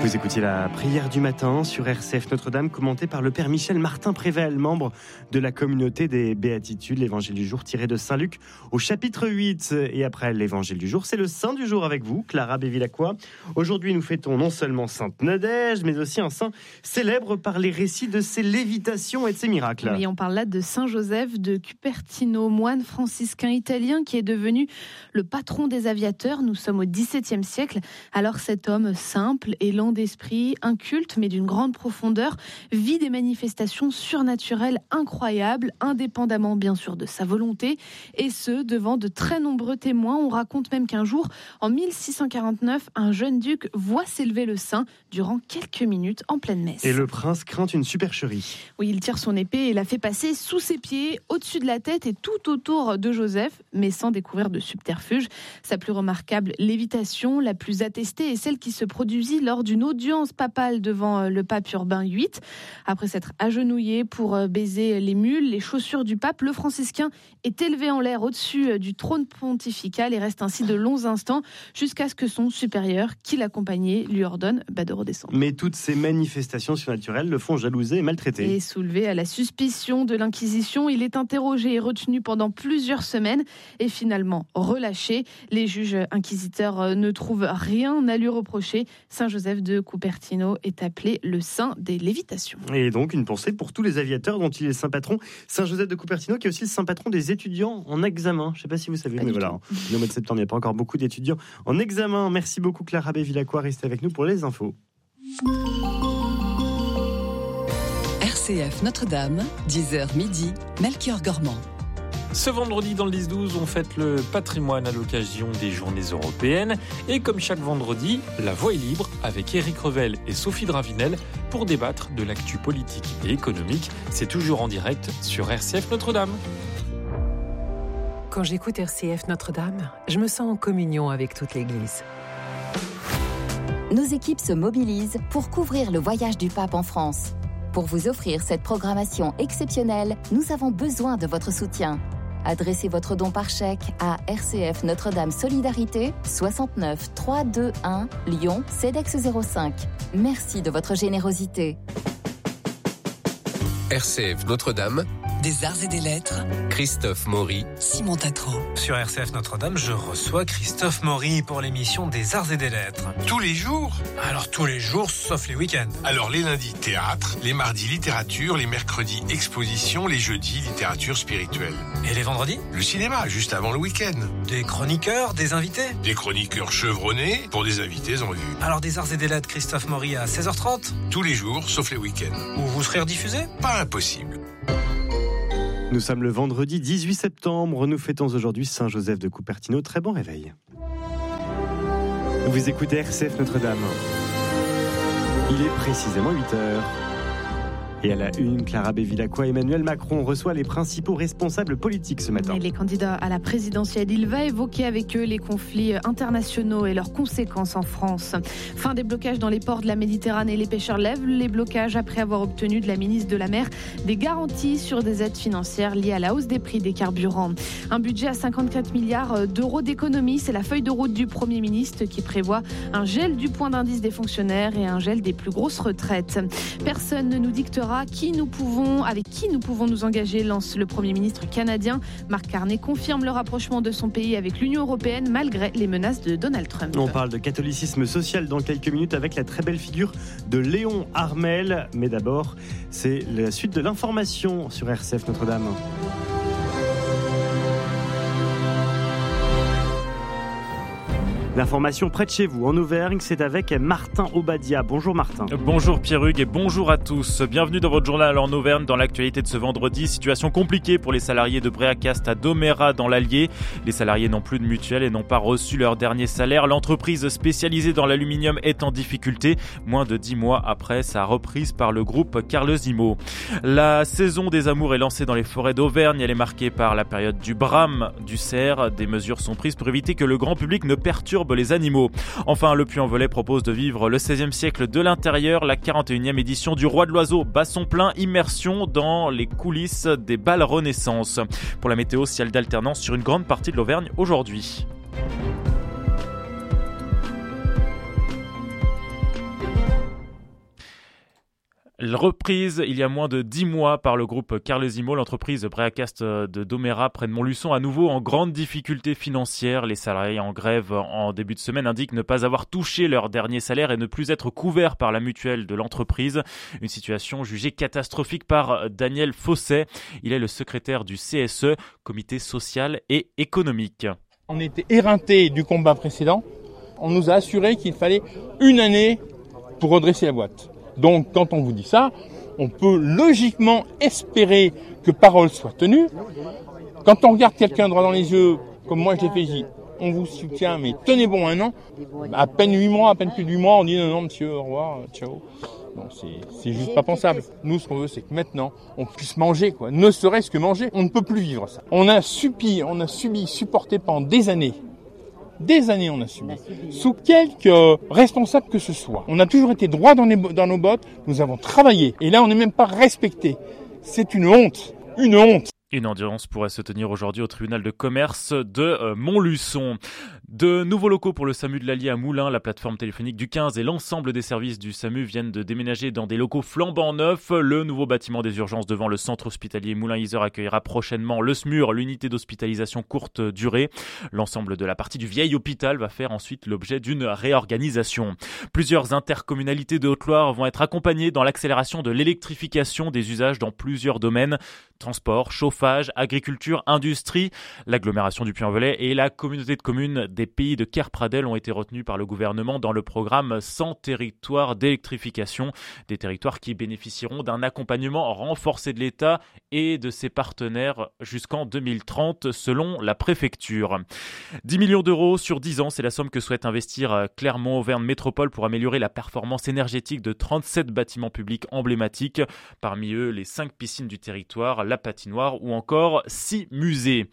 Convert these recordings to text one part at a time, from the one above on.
Vous écoutez la prière du matin sur RCF Notre-Dame, commentée par le Père Michel Martin-Prével, membre de la communauté des Béatitudes. L'évangile du jour tiré de Saint Luc au chapitre 8. Et après l'évangile du jour, c'est le saint du jour avec vous, Clara Bevilacqua. Aujourd'hui, nous fêtons non seulement Sainte Nadège, mais aussi un saint célèbre par les récits de ses lévitations et de ses miracles. Oui, on parle là de Saint Joseph de Cupertino, moine franciscain italien qui est devenu le patron des aviateurs. Nous sommes au XVIIe siècle. Alors cet homme simple et lent d'esprit, inculte mais d'une grande profondeur, vit des manifestations surnaturelles incroyables, indépendamment bien sûr de sa volonté, et ce, devant de très nombreux témoins. On raconte même qu'un jour, en 1649, un jeune duc voit s'élever le saint durant quelques minutes en pleine messe. Et le prince craint une supercherie. Oui, il tire son épée et la fait passer sous ses pieds, au-dessus de la tête et tout autour de Joseph, mais sans découvrir de subterfuge. Sa plus remarquable lévitation, la plus attestée, est celle qui se produisit lors d'une audience papale devant le pape Urbain VIII. Après s'être agenouillé pour baiser les mules, les chaussures du pape, le franciscain est élevé en l'air au-dessus du trône pontifical et reste ainsi de longs instants jusqu'à ce que son supérieur, qui l'accompagnait, lui ordonne de redescendre. Mais toutes ces manifestations surnaturelles le font jalouser et maltraiter. Et soulevé à la suspicion de l'Inquisition, il est interrogé et retenu pendant plusieurs semaines et finalement relâché. Les juges inquisiteurs ne trouvent rien à lui reprocher. Saint Joseph de Cupertino est appelé le saint des lévitations. Et donc une pensée pour tous les aviateurs dont il est saint patron. Saint Joseph de Cupertino qui est aussi le saint patron des étudiants en examen. Je ne sais pas si vous savez, mais voilà, le mois de septembre, il n'y a pas encore beaucoup d'étudiants en examen. Merci beaucoup Clara Bevilacqua, restez avec nous pour les infos. RCF Notre-Dame, 10h midi, Melchior Gormand. Ce vendredi dans le 10-12, on fête le patrimoine à l'occasion des journées européennes. Et comme chaque vendredi, la voix est libre avec Éric Revel et Sophie Dravinel pour débattre de l'actu politique et économique. C'est toujours en direct sur RCF Notre-Dame. Quand j'écoute RCF Notre-Dame, je me sens en communion avec toute l'Église. Nos équipes se mobilisent pour couvrir le voyage du pape en France. Pour vous offrir cette programmation exceptionnelle, nous avons besoin de votre soutien. Adressez votre don par chèque à RCF Notre-Dame Solidarité, 69 321 Lyon, CEDEX 05. Merci de votre générosité. RCF Notre-Dame, Des arts et des lettres, Christophe Maury, Simon Tatro. Sur RCF Notre-Dame, je reçois Christophe Maury pour l'émission des arts et des lettres. Tous les jours ? Alors tous les jours, sauf les week-ends. Alors les lundis, théâtre, les mardis, littérature, les mercredis, exposition, les jeudis, littérature spirituelle. Et les vendredis ? Le cinéma, juste avant le week-end. Des chroniqueurs, des invités ? Des chroniqueurs chevronnés pour des invités en vue. Alors des arts et des lettres, Christophe Maury à 16h30 ? Tous les jours, sauf les week-ends. Où vous serez rediffusé ? Pas impossible. Nous sommes le vendredi 18 septembre. Nous fêtons aujourd'hui Saint Joseph de Cupertino. Très bon réveil. Vous écoutez RCF Notre-Dame. Il est précisément 8h. Et à la une, Clara Bevilacqua, Emmanuel Macron reçoit les principaux responsables politiques ce matin. Et les candidats à la présidentielle, il va évoquer avec eux les conflits internationaux et leurs conséquences en France. Fin des blocages dans les ports de la Méditerranée. Les pêcheurs lèvent les blocages après avoir obtenu de la ministre de la Mer des garanties sur des aides financières liées à la hausse des prix des carburants. Un budget à 54 milliards d'euros d'économie. C'est la feuille de route du Premier ministre qui prévoit un gel du point d'indice des fonctionnaires et un gel des plus grosses retraites. Personne ne nous dictera avec qui nous pouvons nous engager, lance le Premier ministre canadien. Mark Carney confirme le rapprochement de son pays avec l'Union européenne malgré les menaces de Donald Trump. On parle de catholicisme social dans quelques minutes avec la très belle figure de Léon Armel. Mais d'abord, c'est la suite de l'information sur RCF Notre-Dame. L'information près de chez vous, en Auvergne, c'est avec Martin Obadia. Bonjour Martin. Bonjour Pierre-Hugues et bonjour à tous. Bienvenue dans votre journal en Auvergne. Dans l'actualité de ce vendredi, situation compliquée pour les salariés de Bréacast à Domérat dans l'Allier. Les salariés n'ont plus de mutuelle et n'ont pas reçu leur dernier salaire. L'entreprise spécialisée dans l'aluminium est en difficulté, moins de 10 mois après sa reprise par le groupe Carlesimo. La saison des amours est lancée dans les forêts d'Auvergne. Elle est marquée par la période du brame, du cerf. Des mesures sont prises pour éviter que le grand public ne perturbe les animaux. Enfin, le Puy-en-Velay propose de vivre le 16e siècle de l'intérieur. La 41e édition du Roi de l'Oiseau bat son plein, immersion dans les coulisses des bals Renaissance. Pour la météo, ciel d'alternance sur une grande partie de l'Auvergne aujourd'hui. Reprise il y a moins de 10 mois par le groupe Carlesimo, l'entreprise Breacast de Domérat près de Montluçon, à nouveau en grande difficulté financière. Les salariés en grève en début de semaine indiquent ne pas avoir touché leur dernier salaire et ne plus être couverts par la mutuelle de l'entreprise. Une situation jugée catastrophique par Daniel Fosset. Il est le secrétaire du CSE, Comité social et économique. On était éreintés du combat précédent. On nous a assuré qu'il fallait une année pour redresser la boîte. Donc, quand on vous dit ça, on peut logiquement espérer que parole soit tenue. Quand on regarde quelqu'un droit dans les yeux, comme moi je l'ai fait, je dis, on vous soutient, mais tenez bon un an. À peine 8 mois, à peine plus de 8 mois, on dit non, monsieur, au revoir, ciao. Non, c'est juste pas pensable. Nous, ce qu'on veut, c'est que maintenant, on puisse manger, quoi. Ne serait-ce que manger. On ne peut plus vivre ça. On a subi, supporté pendant des années. Des années on a subi, sous quelque responsable que ce soit. On a toujours été droit dans nos bottes, nous avons travaillé, et là on n'est même pas respecté. C'est une honte, une honte. Une audience pourrait se tenir aujourd'hui au tribunal de commerce de Montluçon. De nouveaux locaux pour le SAMU de l'Allier à Moulins, la plateforme téléphonique du 15 et l'ensemble des services du SAMU viennent de déménager dans des locaux flambant neufs. Le nouveau bâtiment des urgences devant le centre hospitalier Moulins-Isère accueillera prochainement le SMUR, l'unité d'hospitalisation courte durée. L'ensemble de la partie du vieil hôpital va faire ensuite l'objet d'une réorganisation. Plusieurs intercommunalités de Haute-Loire vont être accompagnées dans l'accélération de l'électrification des usages dans plusieurs domaines. Transport, chauffage, agriculture, industrie. L'agglomération du Puy-en-Velay et la communauté de communes des Pays de Kerpradel ont été retenus par le gouvernement dans le programme 100 territoires d'électrification. Des territoires qui bénéficieront d'un accompagnement renforcé de l'État et de ses partenaires jusqu'en 2030 selon la préfecture. 10 millions d'euros sur 10 ans, c'est la somme que souhaite investir Clermont-Auvergne Métropole pour améliorer la performance énergétique de 37 bâtiments publics emblématiques. Parmi eux, les 5 piscines du territoire, la patinoire ou encore 6 musées.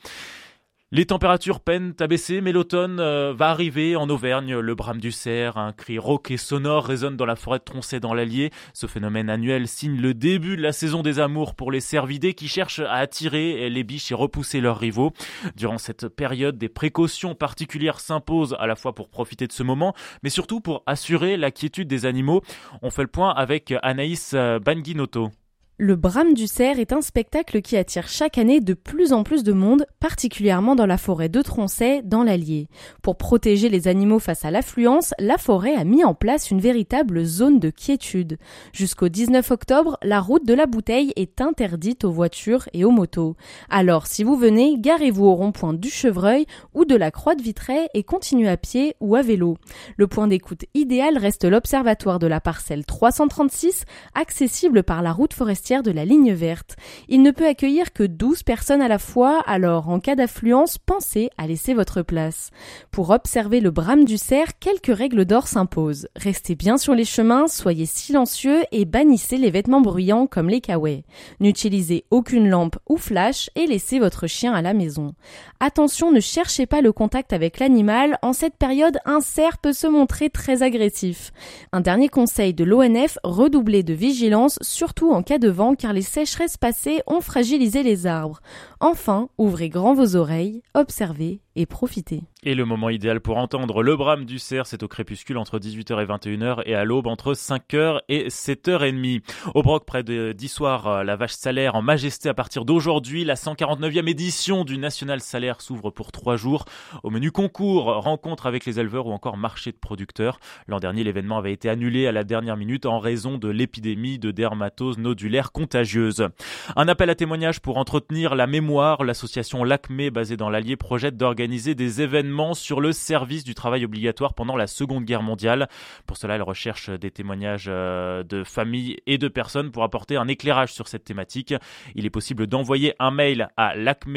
Les températures peinent à baisser, mais l'automne va arriver en Auvergne. Le brame du cerf, un cri rauque et sonore résonne dans la forêt de Tronchet dans l'Allier. Ce phénomène annuel signe le début de la saison des amours pour les cervidés qui cherchent à attirer les biches et repousser leurs rivaux. Durant cette période, des précautions particulières s'imposent à la fois pour profiter de ce moment, mais surtout pour assurer la quiétude des animaux. On fait le point avec Anaïs Banguinotto. Le brame du cerf est un spectacle qui attire chaque année de plus en plus de monde, particulièrement dans la forêt de Tronchet, dans l'Allier. Pour protéger les animaux face à l'affluence, la forêt a mis en place une véritable zone de quiétude. Jusqu'au 19 octobre, la route de la Bouteille est interdite aux voitures et aux motos. Alors, si vous venez, garez-vous au rond-point du Chevreuil ou de la Croix de Vitré et continuez à pied ou à vélo. Le point d'écoute idéal reste l'observatoire de la parcelle 336, accessible par la route forestière de la ligne verte. Il ne peut accueillir que 12 personnes à la fois, alors en cas d'affluence, pensez à laisser votre place. Pour observer le brame du cerf, quelques règles d'or s'imposent. Restez bien sur les chemins, soyez silencieux et bannissez les vêtements bruyants comme les caouets. N'utilisez aucune lampe ou flash et laissez votre chien à la maison. Attention, ne cherchez pas le contact avec l'animal. En cette période, un cerf peut se montrer très agressif. Un dernier conseil de l'ONF, redoublez de vigilance, surtout en cas de vent, car les sécheresses passées ont fragilisé les arbres. Enfin, ouvrez grand vos oreilles, observez et profitez. Et le moment idéal pour entendre le brame du cerf, c'est au crépuscule entre 18h et 21h et à l'aube entre 5h et 7h30. Au Broc, près de d'Issoire, la vache salaire en majesté à partir d'aujourd'hui. La 149e édition du National Salaire s'ouvre pour 3 jours. Au menu concours, rencontre avec les éleveurs ou encore marché de producteurs. L'an dernier, l'événement avait été annulé à la dernière minute en raison de l'épidémie de dermatose nodulaire contagieuse. Un appel à témoignages pour entretenir la mémoire. L'association LACME, basée dans l'Allier, projette d'organiser des événements sur le service du travail obligatoire pendant la Seconde Guerre mondiale. Pour cela, elle recherche des témoignages de familles et de personnes pour apporter un éclairage sur cette thématique. Il est possible d'envoyer un mail à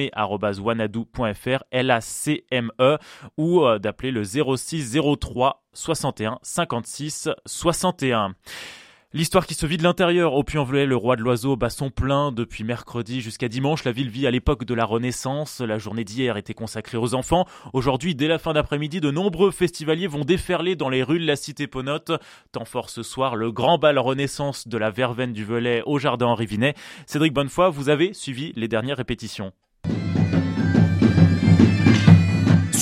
lacme@wanadoo.fr, LACME, ou d'appeler le 06 03 61 56 61. L'histoire qui se vit de l'intérieur. Au Puy-en-Velay, le roi de l'oiseau bat son plein depuis mercredi jusqu'à dimanche. La ville vit à l'époque de la Renaissance. La journée d'hier était consacrée aux enfants. Aujourd'hui, dès la fin d'après-midi, de nombreux festivaliers vont déferler dans les rues de la cité Ponote. Temps fort ce soir, le grand bal Renaissance de la Verveine du Velay au jardin Henri Vinet. Cédric Bonnefoy, vous avez suivi les dernières répétitions.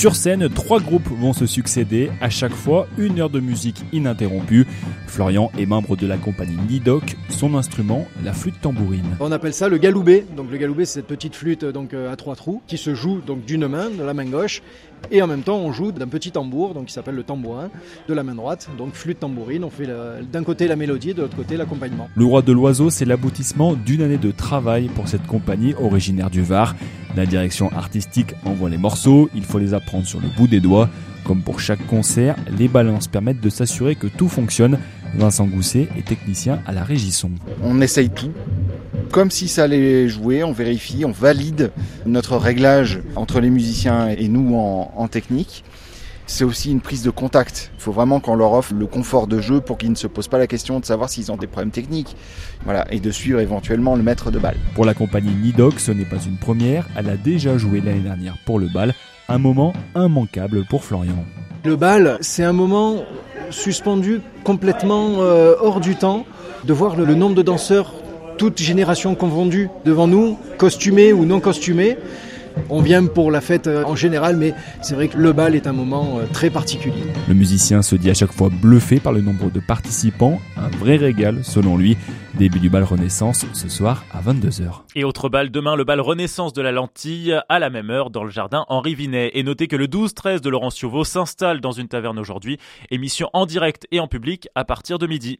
Sur scène, 3 groupes vont se succéder, à chaque fois 1 heure de musique ininterrompue. Florian est membre de la compagnie Nidoc, son instrument, la flûte tambourine. On appelle ça le galoubet. Donc le galoubet, c'est cette petite flûte à 3 trous qui se joue donc d'une main, de la main gauche, et en même temps on joue d'un petit tambour, donc qui s'appelle le tambourin, de la main droite. Donc flûte tambourine, on fait d'un côté la mélodie et de l'autre côté l'accompagnement. Le Roi de l'Oiseau, c'est l'aboutissement d'une année de travail pour cette compagnie originaire du Var. La direction artistique envoie les morceaux, il faut les apprendre sur le bout des doigts. Comme pour chaque concert, les balances permettent de s'assurer que tout fonctionne. Vincent Gousset est technicien à la régie son. On essaye tout. Comme si ça allait jouer, on vérifie, on valide notre réglage entre les musiciens et nous en technique. C'est aussi une prise de contact. Il faut vraiment qu'on leur offre le confort de jeu pour qu'ils ne se posent pas la question de savoir s'ils ont des problèmes techniques. Voilà, et de suivre éventuellement le maître de bal. Pour la compagnie Nidoc, ce n'est pas une première. Elle a déjà joué l'année dernière pour le bal. Un moment immanquable pour Florian. Le bal, c'est un moment suspendu complètement hors du temps. De voir le nombre de danseurs, toutes générations confondues, devant nous, costumés ou non costumés. On vient pour la fête en général, mais c'est vrai que le bal est un moment très particulier. Le musicien se dit à chaque fois bluffé par le nombre de participants. Un vrai régal, selon lui. Début du bal Renaissance, ce soir à 22h. Et autre bal demain, le bal Renaissance de la Lentille, à la même heure, dans le jardin Henri Vinet. Et notez que le 12-13 de Laurent Cioveau s'installe dans une taverne aujourd'hui. Émission en direct et en public à partir de midi.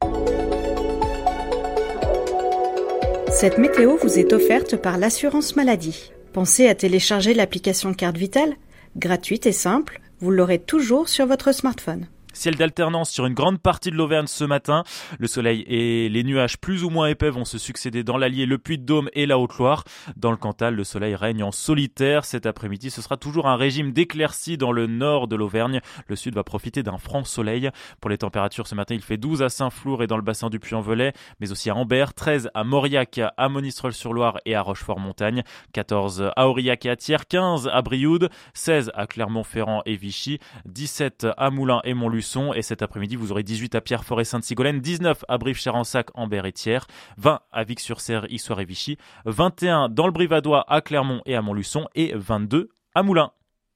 Cette météo vous est offerte par l'assurance maladie. Pensez à télécharger l'application Carte Vitale, gratuite et simple, vous l'aurez toujours sur votre smartphone. Ciel d'alternance sur une grande partie de l'Auvergne ce matin. Le soleil et les nuages plus ou moins épais vont se succéder dans l'Allier, le Puy-de-Dôme et la Haute-Loire. Dans le Cantal, le soleil règne en solitaire. Cet après-midi, ce sera toujours un régime d'éclaircies dans le nord de l'Auvergne. Le sud va profiter d'un franc soleil. Pour les températures, ce matin, il fait 12 à Saint-Flour et dans le bassin du Puy-en-Velay, mais aussi à Ambert, 13 à Mauriac, à Monistrol-sur-Loire et à Rochefort-Montagne, 14 à Aurillac et à Thiers, 15 à Brioude, 16 à Clermont-Ferrand et Vichy, 17 à Moulins et Montluçon. Et cet après-midi, vous aurez 18 à Pierrefonds et Sainte-Sigolène, 19 à Brive-Charensac, Ambert et Thiers, 20 à Vic-sur-Cère, Issoire et Vichy, 21 dans le Brivadois à Clermont et à Montluçon et 22 à Moulins.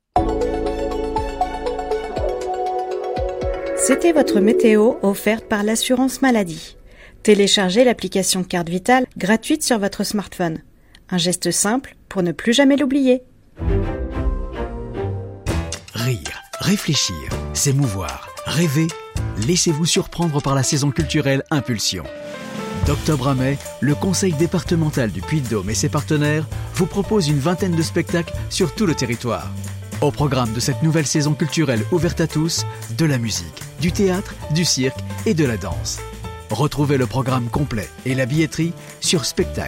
C'était votre météo offerte par l'assurance maladie. Téléchargez l'application Carte Vitale gratuite sur votre smartphone. Un geste simple pour ne plus jamais l'oublier. Rire, réfléchir, s'émouvoir, rêver, laissez-vous surprendre par la saison culturelle Impulsion. D'octobre à mai, le Conseil départemental du Puy-de-Dôme et ses partenaires vous proposent une vingtaine de spectacles sur tout le territoire. Au programme de cette nouvelle saison culturelle ouverte à tous, de la musique, du théâtre, du cirque et de la danse. Retrouvez le programme complet et la billetterie sur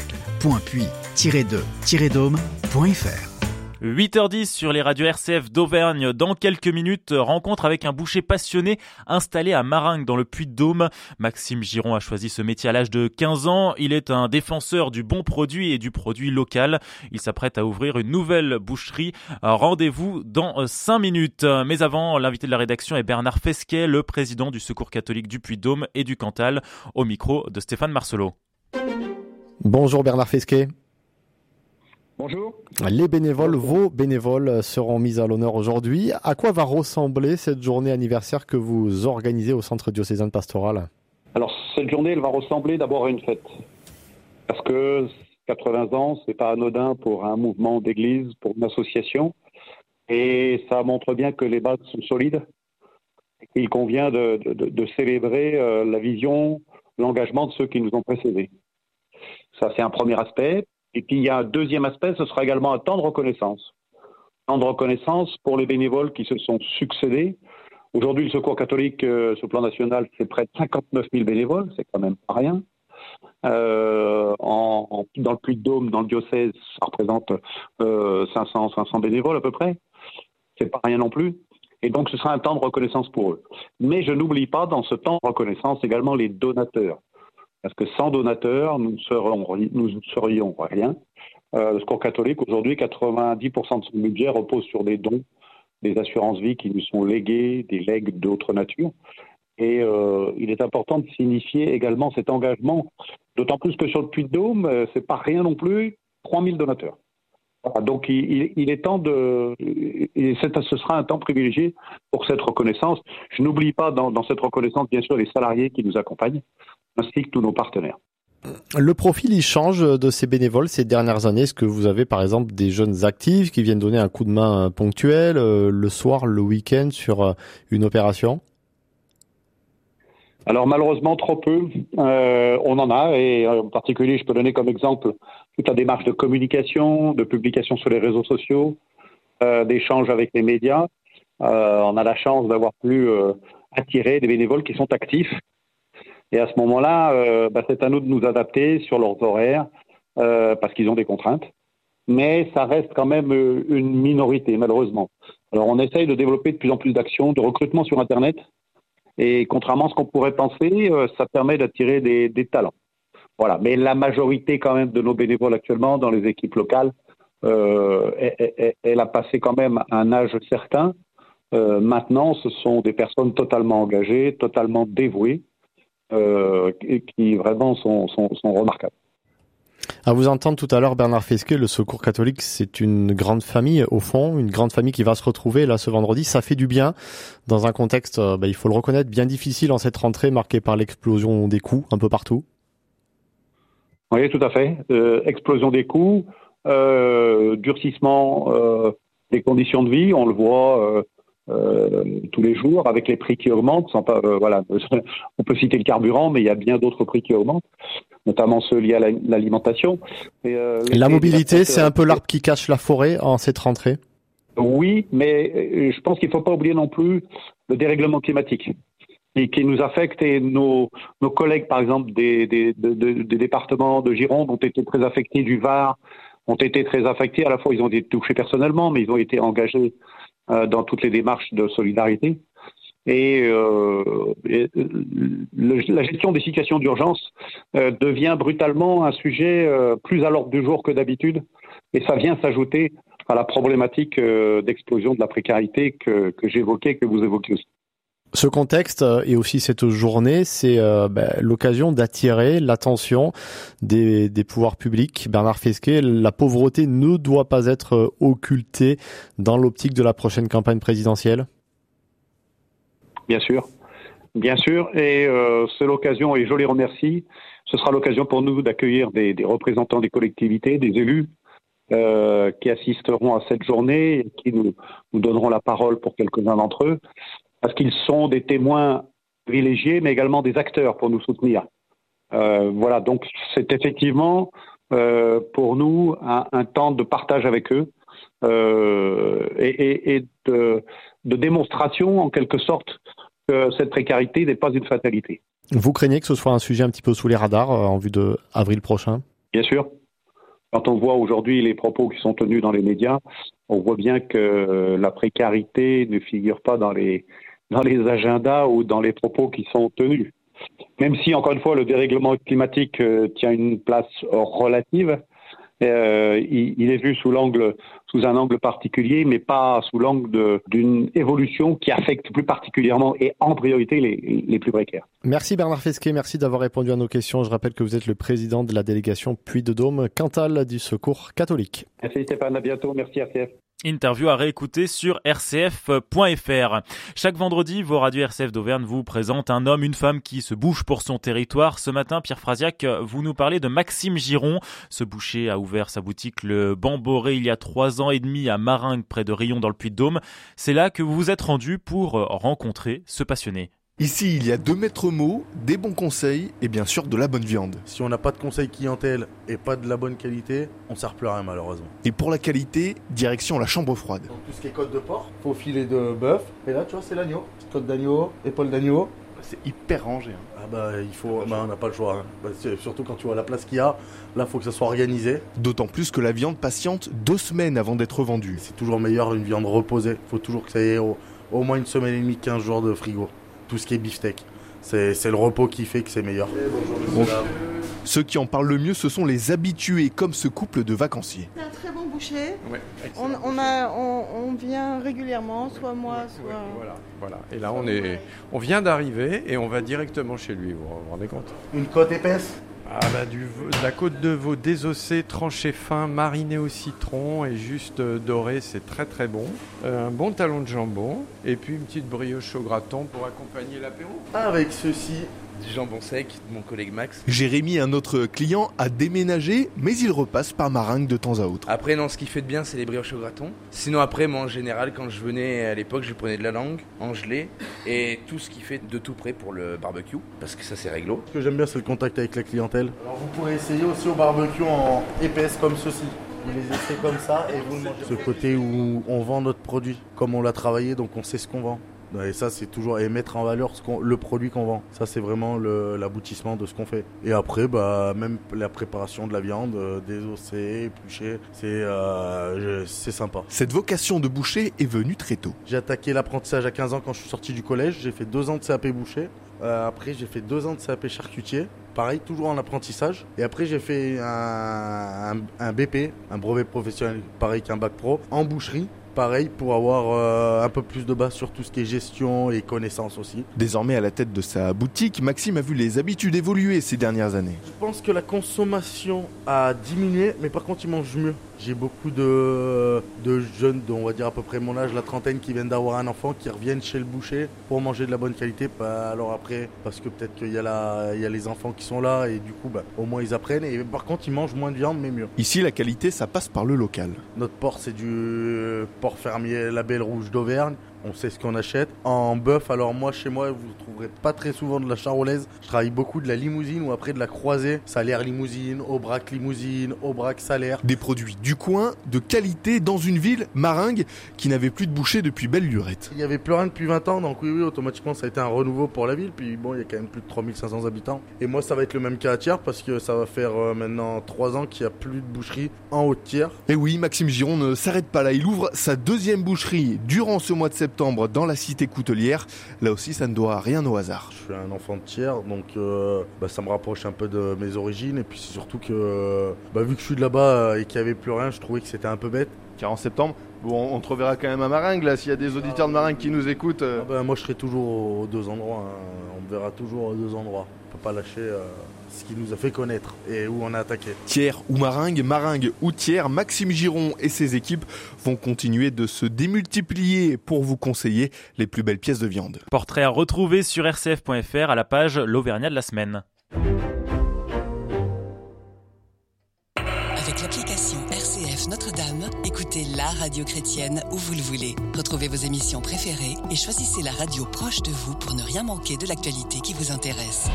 spectacle.puy-2-dôme.fr. 8h10 sur les radios RCF d'Auvergne. Dans quelques minutes, rencontre avec un boucher passionné installé à Maringues dans le Puy-de-Dôme. Maxime Giron a choisi ce métier à l'âge de 15 ans. Il est un défenseur du bon produit et du produit local. Il s'apprête à ouvrir une nouvelle boucherie. Rendez-vous dans 5 minutes. Mais avant, l'invité de la rédaction est Bernard Fesquet, le président du Secours catholique du Puy-de-Dôme et du Cantal, au micro de Stéphane Marcelot. Bonjour Bernard Fesquet. Bonjour. Les bénévoles, vos bénévoles seront mis à l'honneur aujourd'hui. À quoi va ressembler cette journée anniversaire que vous organisez au Centre diocésain de pastoral ? Alors cette journée, elle va ressembler d'abord à une fête. Parce que 80 ans, c'est pas anodin pour un mouvement d'église, pour une association. Et ça montre bien que les bases sont solides. Il convient de célébrer la vision, l'engagement de ceux qui nous ont précédés. Ça, c'est un premier aspect. Et puis, il y a un deuxième aspect, ce sera également un temps de reconnaissance. Un temps de reconnaissance pour les bénévoles qui se sont succédés. Aujourd'hui, le Secours catholique, sur le plan national, c'est près de 59 000 bénévoles, c'est quand même pas rien. Dans le Puy-de-Dôme, dans le diocèse, ça représente 500 bénévoles à peu près. C'est pas rien non plus. Et donc, ce sera un temps de reconnaissance pour eux. Mais je n'oublie pas, dans ce temps de reconnaissance, également les donateurs. Parce que sans donateurs, nous ne serions rien. Le Secours catholique, aujourd'hui, 90% de son budget repose sur des dons, des assurances-vie qui nous sont léguées, des legs d'autres natures. Et il est important de signifier également cet engagement, d'autant plus que sur le Puy-de-Dôme, c'est pas rien non plus, 3000 donateurs. Voilà, donc il est temps ce sera un temps privilégié pour cette reconnaissance. Je n'oublie pas dans cette reconnaissance, bien sûr, les salariés qui nous accompagnent, ainsi que tous nos partenaires. Le profil, il change de ces bénévoles ces dernières années. Est-ce que vous avez, par exemple, des jeunes actifs qui viennent donner un coup de main ponctuel le soir, le week-end sur une opération ? Alors malheureusement, trop peu. On en a, et en particulier, je peux donner comme exemple toute la démarche de communication, de publication sur les réseaux sociaux, d'échanges avec les médias. On a la chance d'avoir pu attirer des bénévoles qui sont actifs. Et à ce moment-là, c'est à nous de nous adapter sur leurs horaires, parce qu'ils ont des contraintes. Mais ça reste quand même une minorité, malheureusement. Alors on essaye de développer de plus en plus d'actions de recrutement sur Internet. Et contrairement à ce qu'on pourrait penser, ça permet d'attirer des talents. Voilà. Mais la majorité quand même de nos bénévoles actuellement dans les équipes locales, elle a passé quand même un âge certain. Maintenant, ce sont des personnes totalement engagées, totalement dévouées, qui vraiment sont remarquables. À vous entendre tout à l'heure, Bernard Fesquet, le Secours catholique, c'est une grande famille, au fond, une grande famille qui va se retrouver là ce vendredi. Ça fait du bien dans un contexte, il faut le reconnaître, bien difficile en cette rentrée marquée par l'explosion des coûts un peu partout. Oui, tout à fait. Explosion des coûts, durcissement des conditions de vie, on le voit tous les jours avec les prix qui augmentent. Voilà, on peut citer le carburant, mais il y a bien d'autres prix qui augmentent, notamment ceux liés à l'alimentation. La mobilité, c'est un peu l'arbre qui cache la forêt en cette rentrée. Oui, mais je pense qu'il ne faut pas oublier non plus le dérèglement climatique qui nous affecte, et nos collègues, par exemple, des départements de Gironde ont été très affectés, du Var ont été très affectés. À la fois, ils ont été touchés personnellement, mais ils ont été engagés dans toutes les démarches de solidarité. Et la gestion des situations d'urgence devient brutalement un sujet plus à l'ordre du jour que d'habitude, et ça vient s'ajouter à la problématique d'explosion de la précarité que j'évoquais, que vous évoquez aussi. Ce contexte et aussi cette journée, c'est l'occasion d'attirer l'attention des pouvoirs publics. Bernard Fesquet, la pauvreté ne doit pas être occultée dans l'optique de la prochaine campagne présidentielle. Bien sûr, et c'est l'occasion, et je les remercie, ce sera l'occasion pour nous d'accueillir des représentants des collectivités, des élus qui assisteront à cette journée et qui nous donneront la parole pour quelques-uns d'entre eux, parce qu'ils sont des témoins privilégiés, mais également des acteurs pour nous soutenir. Voilà, donc c'est effectivement pour nous un temps de partage avec eux et de démonstration, en quelque sorte, que cette précarité n'est pas une fatalité. Vous craignez que ce soit un sujet un petit peu sous les radars en vue de avril prochain ? Bien sûr. Quand on voit aujourd'hui les propos qui sont tenus dans les médias, on voit bien que la précarité ne figure pas dans les agendas ou dans les propos qui sont tenus. Même si, encore une fois, le dérèglement climatique tient une place relative, il est vu sous un angle particulier, mais pas sous l'angle d'une évolution qui affecte plus particulièrement et en priorité les plus précaires. Merci Bernard Fesquet, merci d'avoir répondu à nos questions. Je rappelle que vous êtes le président de la délégation Puy-de-Dôme Cantal du Secours catholique. Merci Stéphane, à bientôt, merci RCF. Interview à réécouter sur rcf.fr. Chaque vendredi, vos radios RCF d'Auvergne vous présentent un homme, une femme qui se bouge pour son territoire. Ce matin, Pierre Frasiac, vous nous parlez de Maxime Giron. Ce boucher a ouvert sa boutique Le Bamboré il y a 3 ans et demi à Maringues, près de Rion, dans le Puy-de-Dôme. C'est là que vous vous êtes rendu pour rencontrer ce passionné. Ici, il y a 2 maîtres mots, des bons conseils et bien sûr de la bonne viande. Si on n'a pas de conseil clientèle et pas de la bonne qualité, on ne sert plus à rien malheureusement. Et pour la qualité, direction la chambre froide. Donc, tout ce qui est côte de porc, faux filet de bœuf, et là tu vois c'est l'agneau. Côte d'agneau, épaule d'agneau. C'est hyper rangé. Ah il faut, on n'a pas le choix. Surtout quand tu vois la place qu'il y a, là il faut que ça soit organisé. D'autant plus que la viande patiente 2 semaines avant d'être vendue. C'est toujours meilleur une viande reposée. Il faut toujours que ça ait au moins 1 semaine et demie, 15 jours de frigo. Tout ce qui est beefsteak. C'est le repos qui fait que c'est meilleur. Bon. Ceux qui en parlent le mieux, ce sont les habitués, comme ce couple de vacanciers. C'est un très bon boucher. Ouais, on vient régulièrement, soit moi, soit... Voilà. Et là, on vient d'arriver et on va directement chez lui, vous vous rendez compte ? Une côte épaisse ? De la côte de veau désossée, tranchée fin, marinée au citron et juste dorée, c'est très très bon. Un bon talon de jambon et puis une petite brioche au graton pour accompagner l'apéro. Avec ceci, du jambon sec de mon collègue Max. Jérémy, un autre client, a déménagé, mais il repasse par Maringue de temps à autre. Après, non, ce qui fait de bien, c'est les brioches au graton. Sinon, après, moi, en général, quand je venais à l'époque, je prenais de la langue en gelée et tout ce qui fait de tout prêt pour le barbecue, parce que ça, c'est réglo. Ce que j'aime bien, c'est le contact avec la clientèle. Alors, vous pourrez essayer aussi au barbecue en épaisse comme ceci. Vous les essayez comme ça et vous le mangez. Ce côté où on vend notre produit, comme on l'a travaillé, donc on sait ce qu'on vend. Et ça, c'est toujours et mettre en valeur le produit qu'on vend. Ça, c'est vraiment l'aboutissement de ce qu'on fait. Et après, même la préparation de la viande, désossée, épluchée, c'est sympa. Cette vocation de boucher est venue très tôt. J'ai attaqué l'apprentissage à 15 ans quand je suis sorti du collège. J'ai fait 2 ans de CAP boucher. Après, j'ai fait 2 ans de CAP charcutier. Pareil, toujours en apprentissage. Et après, j'ai fait un BP, un brevet professionnel, pareil qu'un bac pro, en boucherie. Pareil, pour avoir un peu plus de base sur tout ce qui est gestion et connaissances aussi. Désormais à la tête de sa boutique, Maxime a vu les habitudes évoluer ces dernières années. Je pense que la consommation a diminué, mais par contre, ils mangent mieux. J'ai beaucoup de jeunes, on va dire à peu près mon âge, la trentaine, qui viennent d'avoir un enfant, qui reviennent chez le boucher pour manger de la bonne qualité. Alors après, parce que peut-être qu'il y a les enfants qui sont là et du coup, au moins ils apprennent. Et par contre, ils mangent moins de viande, mais mieux. Ici, la qualité, ça passe par le local. Notre porc, c'est du porc fermier Label Rouge d'Auvergne. On sait ce qu'on achète. En bœuf, alors moi, chez moi, vous ne trouverez pas très souvent de la charolaise. Je travaille beaucoup de la limousine ou après de la croisée. Salaire limousine, Aubrac limousine, Aubrac salaire. Des produits du coin, de qualité, dans une ville, Maringue, qui n'avait plus de boucher depuis belle lurette. Il n'y avait plus rien depuis 20 ans, donc oui, automatiquement, ça a été un renouveau pour la ville. Puis bon, il y a quand même plus de 3500 habitants. Et moi, ça va être le même cas à Thiers, parce que ça va faire maintenant 3 ans qu'il n'y a plus de boucherie en Haute-Thiers. Et oui, Maxime Giron ne s'arrête pas là. Il ouvre sa 2e boucherie durant ce mois de septembre dans la cité coutelière. Là aussi, ça ne doit rien au hasard. Je suis un enfant de Thiers, donc ça me rapproche un peu de mes origines. Et puis c'est surtout que, vu que je suis de là-bas et qu'il n'y avait plus rien, je trouvais que c'était un peu bête. Car en septembre, on te reverra quand même à Maringue, là, s'il y a des auditeurs de Maringue qui nous écoutent. Moi, je serai toujours aux 2 endroits. On me verra toujours aux 2 endroits. On ne peut pas lâcher ce qui nous a fait connaître et où on a attaqué. Thiers ou Maringue, Maringue ou Thiers, Maxime Giron et ses équipes vont continuer de se démultiplier pour vous conseiller les plus belles pièces de viande. Portrait à retrouver sur rcf.fr à la page L'Auvergnat de la semaine. Avec l'application RCF Notre-Dame, écoutez la radio chrétienne où vous le voulez. Retrouvez vos émissions préférées et choisissez la radio proche de vous pour ne rien manquer de l'actualité qui vous intéresse.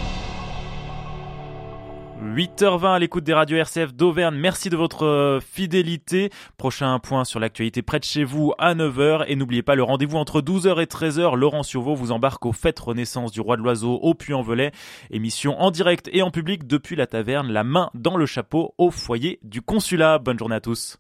8h20 à l'écoute des radios RCF d'Auvergne. Merci de votre fidélité. Prochain point sur l'actualité près de chez vous à 9h. Et n'oubliez pas le rendez-vous entre 12h et 13h. Laurent Survaux vous embarque aux fêtes Renaissance du Roi de l'Oiseau au Puy-en-Velay. Émission en direct et en public depuis la taverne La Main dans le Chapeau au foyer du Consulat. Bonne journée à tous.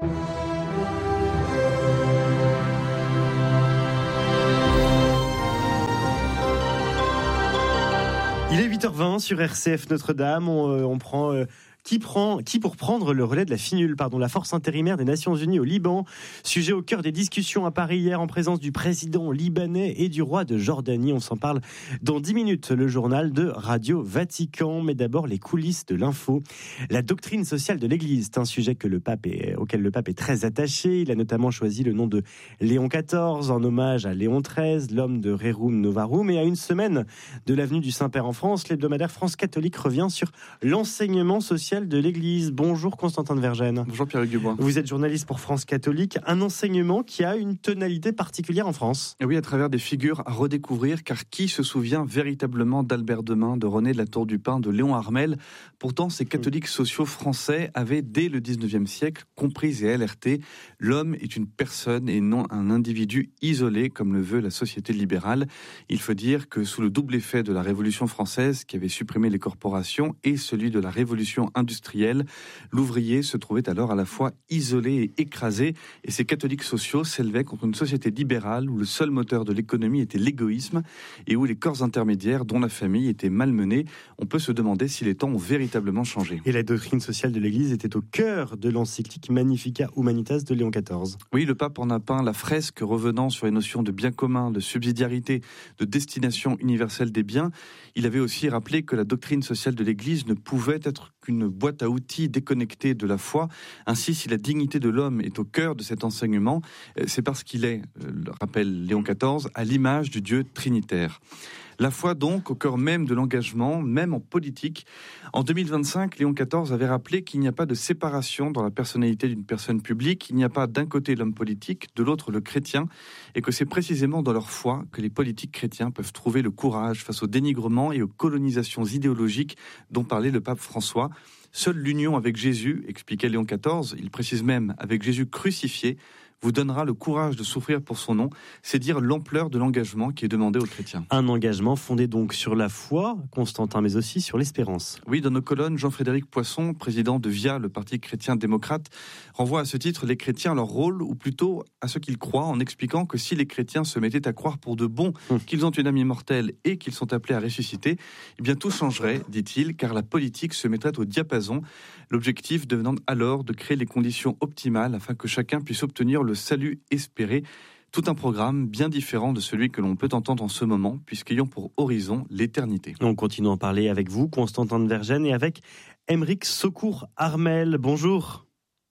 Il est 8h20 sur RCF Notre-Dame. On prend Qui pour prendre le relais de la force intérimaire des Nations Unies au Liban. Sujet au cœur des discussions à Paris hier en présence du président libanais et du roi de Jordanie. On s'en parle dans 10 minutes, le journal de Radio Vatican. Mais d'abord, les coulisses de l'info. La doctrine sociale de l'Église, c'est un sujet auquel le pape est très attaché. Il a notamment choisi le nom de Léon XIV en hommage à Léon XIII, l'homme de Rerum Novarum. Et à une semaine de l'avenue du Saint-Père en France, l'hebdomadaire France Catholique revient sur l'enseignement social de l'Église. Bonjour Constantin de Vergennes. Bonjour Pierre-Hugues Dubois. Vous êtes journaliste pour France Catholique. Un enseignement qui a une tonalité particulière en France. Et oui, à travers des figures à redécouvrir, car qui se souvient véritablement d'Albert Demain, de René de la Tour du Pin, de Léon Harmel? Pourtant, ces catholiques sociaux français avaient, dès le 19e siècle, compris et alerté: l'homme est une personne et non un individu isolé, comme le veut la société libérale. Il faut dire que sous le double effet de la Révolution française, qui avait supprimé les corporations, et celui de la Révolution industrielle. L'ouvrier se trouvait alors à la fois isolé et écrasé, et ces catholiques sociaux s'élevaient contre une société libérale où le seul moteur de l'économie était l'égoïsme et où les corps intermédiaires, dont la famille, étaient malmenés. On peut se demander si les temps ont véritablement changé. Et la doctrine sociale de l'Église était au cœur de l'encyclique Magnificat Humanitas de Léon XIV. Oui, le pape en a peint la fresque revenant sur les notions de bien commun, de subsidiarité, de destination universelle des biens. Il avait aussi rappelé que la doctrine sociale de l'Église ne pouvait être qu'une boîte à outils déconnectée de la foi. Ainsi, si la dignité de l'homme est au cœur de cet enseignement, c'est parce qu'il est, le rappelle Léon XIV, à l'image du Dieu trinitaire. La foi donc au cœur même de l'engagement, même en politique. En 2025, Léon XIV avait rappelé qu'il n'y a pas de séparation dans la personnalité d'une personne publique, il n'y a pas d'un côté l'homme politique, de l'autre le chrétien, et que c'est précisément dans leur foi que les politiques chrétiens peuvent trouver le courage face au dénigrement et aux colonisations idéologiques dont parlait le pape François. Seule l'union avec Jésus, expliquait Léon XIV, il précise même avec Jésus crucifié, vous donnera le courage de souffrir pour son nom. C'est dire l'ampleur de l'engagement qui est demandé aux chrétiens. Un engagement fondé donc sur la foi, Constantin, mais aussi sur l'espérance. Oui, dans nos colonnes, Jean-Frédéric Poisson, président de VIA, le Parti chrétien-démocrate, renvoie à ce titre les chrétiens à leur rôle, ou plutôt à ce qu'ils croient, en expliquant que si les chrétiens se mettaient à croire pour de bon qu'ils ont une âme immortelle et qu'ils sont appelés à ressusciter, eh bien tout changerait, dit-il, car la politique se mettrait au diapason, l'objectif devenant alors de créer les conditions optimales afin que chacun puisse obtenir le salut espéré. Tout un programme bien différent de celui que l'on peut entendre en ce moment, puisqu'ayant pour horizon l'éternité. On continue à en parler avec vous, Constantin de Vergennes, et avec Aymeric Saucourt-Armel. Bonjour.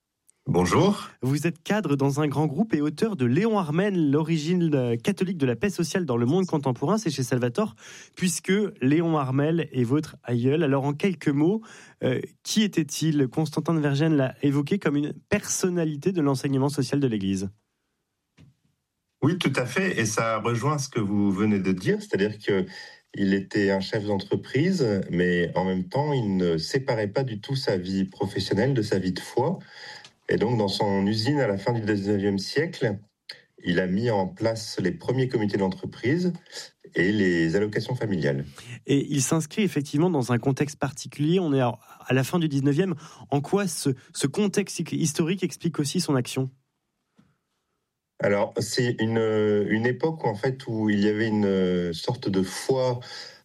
Bonjour. Vous êtes cadre dans un grand groupe et auteur de Léon Armel, l'origine catholique de la paix sociale dans le monde contemporain. C'est chez Salvatore, puisque Léon Armel est votre aïeul. Alors en quelques mots, qui était-il ? Constantin de Vergennes l'a évoqué comme une personnalité de l'enseignement social de l'Église. Oui, tout à fait. Et ça rejoint ce que vous venez de dire, c'est-à-dire qu'il était un chef d'entreprise, mais en même temps, il ne séparait pas du tout sa vie professionnelle de sa vie de foi. Et donc, dans son usine, à la fin du 19e siècle, il a mis en place les premiers comités d'entreprise et les allocations familiales. Et il s'inscrit effectivement dans un contexte particulier. On est à la fin du 19e. En quoi ce contexte historique explique aussi son action ? Alors, c'est une époque en fait, où il y avait une sorte de foi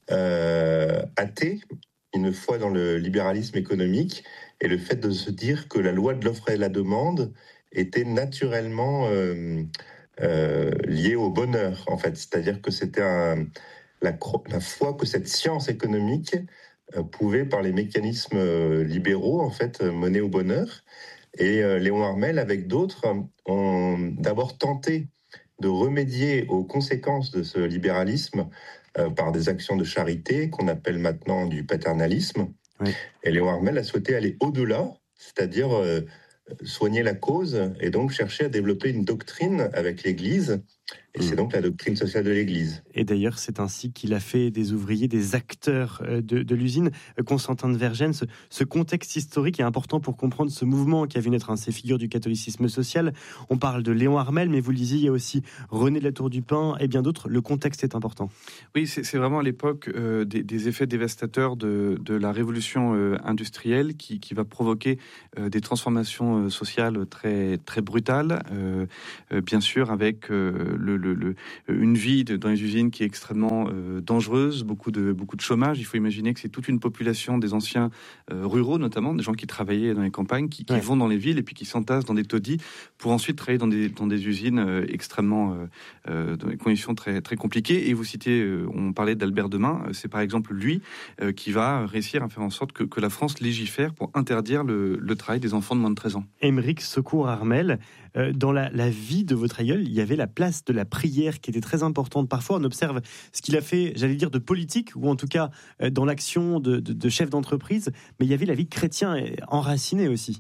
athée, une foi dans le libéralisme économique, et le fait de se dire que la loi de l'offre et de la demande était naturellement liée au bonheur, en fait. C'est-à-dire que c'était la foi que cette science économique pouvait, par les mécanismes libéraux, en fait, mener au bonheur. Et Léon Armel, avec d'autres, ont d'abord tenté de remédier aux conséquences de ce libéralisme par des actions de charité qu'on appelle maintenant du paternalisme. Oui. Et Léon Armel a souhaité aller au-delà, c'est-à-dire soigner la cause et donc chercher à développer une doctrine avec l'Église. Et c'est donc la doctrine sociale de l'Église. Et d'ailleurs, c'est ainsi qu'il a fait des ouvriers, des acteurs de l'usine. Constantin de Vergennes, ce contexte historique est important pour comprendre ce mouvement qui a vu naître ces figures du catholicisme social. On parle de Léon Armel, mais vous le disiez, il y a aussi René de la Tour du Pin et bien d'autres. Le contexte est important. Oui, c'est vraiment à l'époque des effets dévastateurs de la révolution industrielle qui va provoquer des transformations sociales très, très brutales. Bien sûr, avec une vie dans les usines qui est extrêmement dangereuse, beaucoup de chômage. Il faut imaginer que c'est toute une population des anciens ruraux, notamment, des gens qui travaillaient dans les campagnes, qui vont dans les villes et puis qui s'entassent dans des taudis pour ensuite travailler dans des usines extrêmement dans des conditions très, très compliquées. Et vous citez, on parlait d'Albert Demain, c'est par exemple lui qui va réussir à faire en sorte que la France légifère pour interdire le travail des enfants de moins de 13 ans. Aymeric Saucourt-Armel, dans la vie de votre aïeul, il y avait la place de la prière qui était très importante. Parfois, on observe ce qu'il a fait, j'allais dire, de politique, ou en tout cas dans l'action de chef d'entreprise, mais il y avait la vie chrétienne enracinée aussi.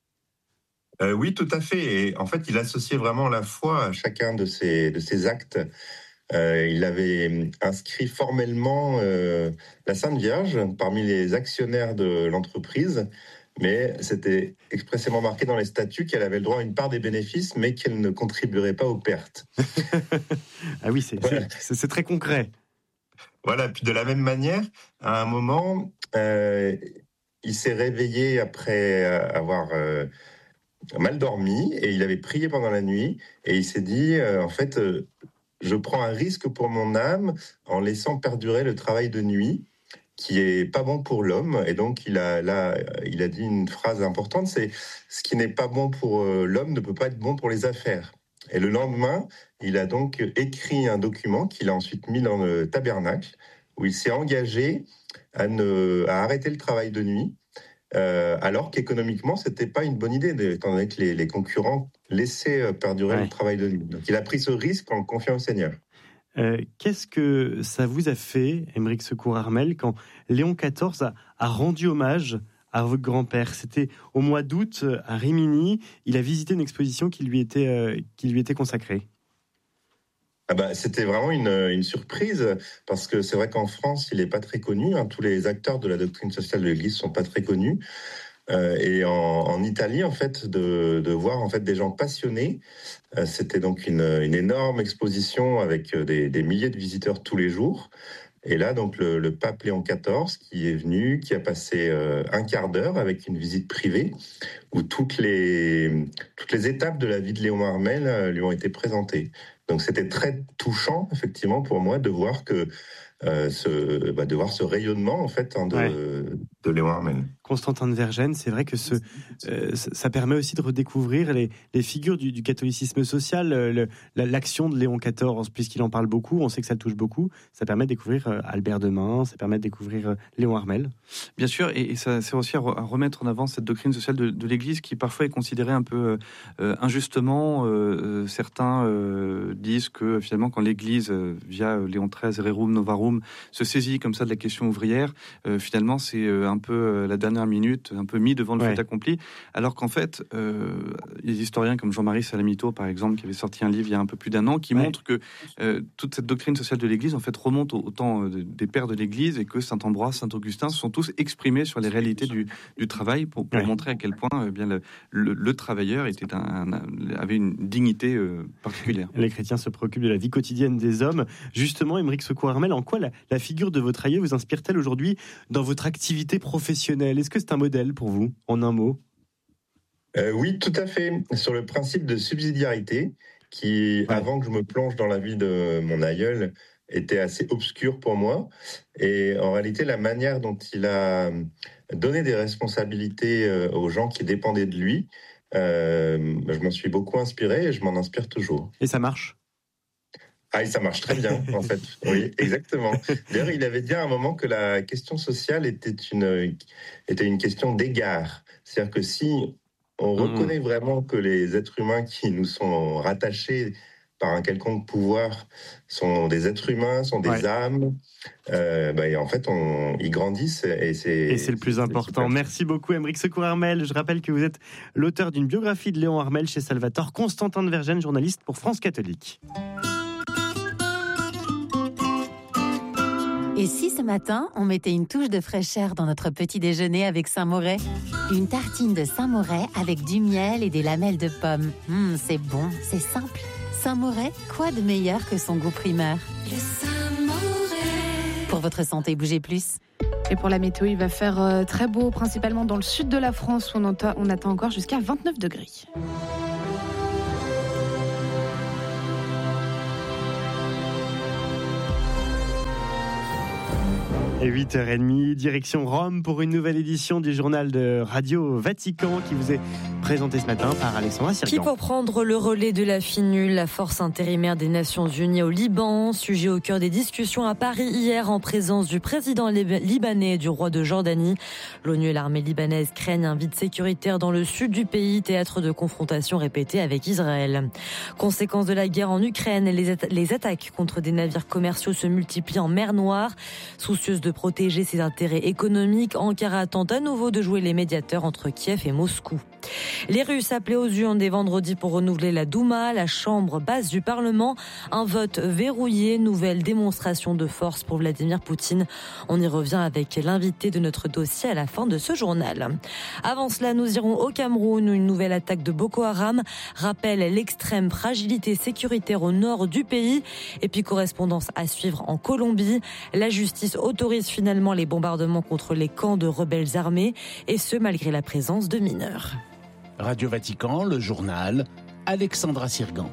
Oui, tout à fait. Et en fait, il associait vraiment la foi à chacun de ses actes. Il avait inscrit formellement la Sainte Vierge parmi les actionnaires de l'entreprise, mais c'était expressément marqué dans les statuts qu'elle avait le droit à une part des bénéfices, mais qu'elle ne contribuerait pas aux pertes. Ah oui, c'est très concret. Voilà, puis de la même manière, à un moment, il s'est réveillé après avoir mal dormi et il avait prié pendant la nuit et il s'est dit je prends un risque pour mon âme en laissant perdurer le travail de nuit qui est pas bon pour l'homme. Et donc il a dit une phrase importante, c'est ce qui n'est pas bon pour l'homme ne peut pas être bon pour les affaires. Et le lendemain, il a donc écrit un document qu'il a ensuite mis dans le tabernacle où il s'est engagé à arrêter le travail de nuit. Alors qu'économiquement, c'était pas une bonne idée, étant donné que les concurrents laissaient perdurer le travail de nuit. Donc, il a pris ce risque en confiant au Seigneur. Qu'est-ce que ça vous a fait, Aymeric Secours-Armel, quand Léon XIV a rendu hommage à votre grand-père? C'était au mois d'août à Rimini. Il a visité une exposition qui lui était consacrée. C'était vraiment une surprise, parce que c'est vrai qu'en France, il n'est pas très connu. Tous les acteurs de la doctrine sociale de l'Église ne sont pas très connus. Et en Italie, en fait, de voir en fait des gens passionnés, c'était donc une énorme exposition avec des milliers de visiteurs tous les jours. Et là, donc le pape Léon XIV qui est venu, qui a passé un quart d'heure avec une visite privée où toutes les étapes de la vie de Léon Armel lui ont été présentées. Donc c'était très touchant, effectivement, pour moi de voir que ce rayonnement en fait de Léon Armel. Constantin de Vergennes, c'est vrai que ça permet aussi de redécouvrir les figures du catholicisme social, l'action de Léon XIV, puisqu'il en parle beaucoup, on sait que ça le touche beaucoup. Ça permet de découvrir Albert Demain, ça permet de découvrir Léon Armel. Bien sûr, et ça sert aussi à remettre en avant cette doctrine sociale de l'Église qui parfois est considérée un peu injustement. Certains disent que finalement quand l'Église, via Léon XIII, Rerum Novarum, se saisit comme ça de la question ouvrière, finalement c'est un peu la dernière minute, un peu mis devant le fait accompli, alors qu'en fait, les historiens comme Jean-Marie Salamito, par exemple, qui avait sorti un livre il y a un peu plus d'un an, qui montre que toute cette doctrine sociale de l'Église, en fait, remonte au temps des pères de l'Église, et que Saint-Ambroise, Saint-Augustin sont tous exprimés sur les réalités du travail pour montrer à quel point le travailleur avait une dignité particulière. Les chrétiens se préoccupent de la vie quotidienne des hommes. Justement, Aymeric Secours-Armel, en quoi la figure de votre aïeux vous inspire-t-elle aujourd'hui dans votre activité professionnelle? Est-ce que c'est un modèle pour vous, en un mot? Oui, tout à fait. Sur le principe de subsidiarité, qui, avant que je me plonge dans la vie de mon aïeul, était assez obscur pour moi. Et en réalité, la manière dont il a donné des responsabilités aux gens qui dépendaient de lui, je m'en suis beaucoup inspiré et je m'en inspire toujours. Et ça marche? Et ça marche très bien, en fait. Oui, exactement. D'ailleurs, il avait dit à un moment que la question sociale était une question d'égard. C'est-à-dire que si on reconnaît vraiment que les êtres humains qui nous sont rattachés par un quelconque pouvoir sont des êtres humains, sont des âmes, en fait, ils grandissent et c'est le plus important. Merci beaucoup, Aymeric Secours-Armel. Je rappelle que vous êtes l'auteur d'une biographie de Léon Armel chez Salvatore. Constantin de Vergennes, journaliste pour France Catholique. Et si ce matin, on mettait une touche de fraîcheur dans notre petit déjeuner avec Saint-Moret? Une tartine de Saint-Moret avec du miel et des lamelles de pommes. C'est bon, c'est simple. Saint-Moret, quoi de meilleur que son goût primeur? Le Saint-Moret. Pour votre santé, bougez plus. Et pour la météo, il va faire très beau, principalement dans le sud de la France où on attend encore jusqu'à 29 degrés. Et 8h30, direction Rome pour une nouvelle édition du journal de Radio Vatican qui vous est présenté ce matin par Alexandra Sirgan. Qui pour prendre le relais de la FINUL, la force intérimaire des Nations Unies au Liban, sujet au cœur des discussions à Paris hier en présence du président libanais et du roi de Jordanie. L'ONU et l'armée libanaise craignent un vide sécuritaire dans le sud du pays, théâtre de confrontations répétées avec Israël. Conséquence de la guerre en Ukraine, les attaques contre des navires commerciaux se multiplient en mer Noire. Soucieuse de protéger ses intérêts économiques, Ankara tente à nouveau de jouer les médiateurs entre Kiev et Moscou. Les Russes appelés aux urnes dès vendredi pour renouveler la Douma, la chambre basse du Parlement. Un vote verrouillé, nouvelle démonstration de force pour Vladimir Poutine. On y revient avec l'invité de notre dossier à la fin de ce journal. Avant cela, nous irons au Cameroun où une nouvelle attaque de Boko Haram rappelle l'extrême fragilité sécuritaire au nord du pays. Et puis correspondance à suivre en Colombie. La justice autorise finalement les bombardements contre les camps de rebelles armés et ce malgré la présence de mineurs. Radio Vatican, le journal, Alexandra Sirgan.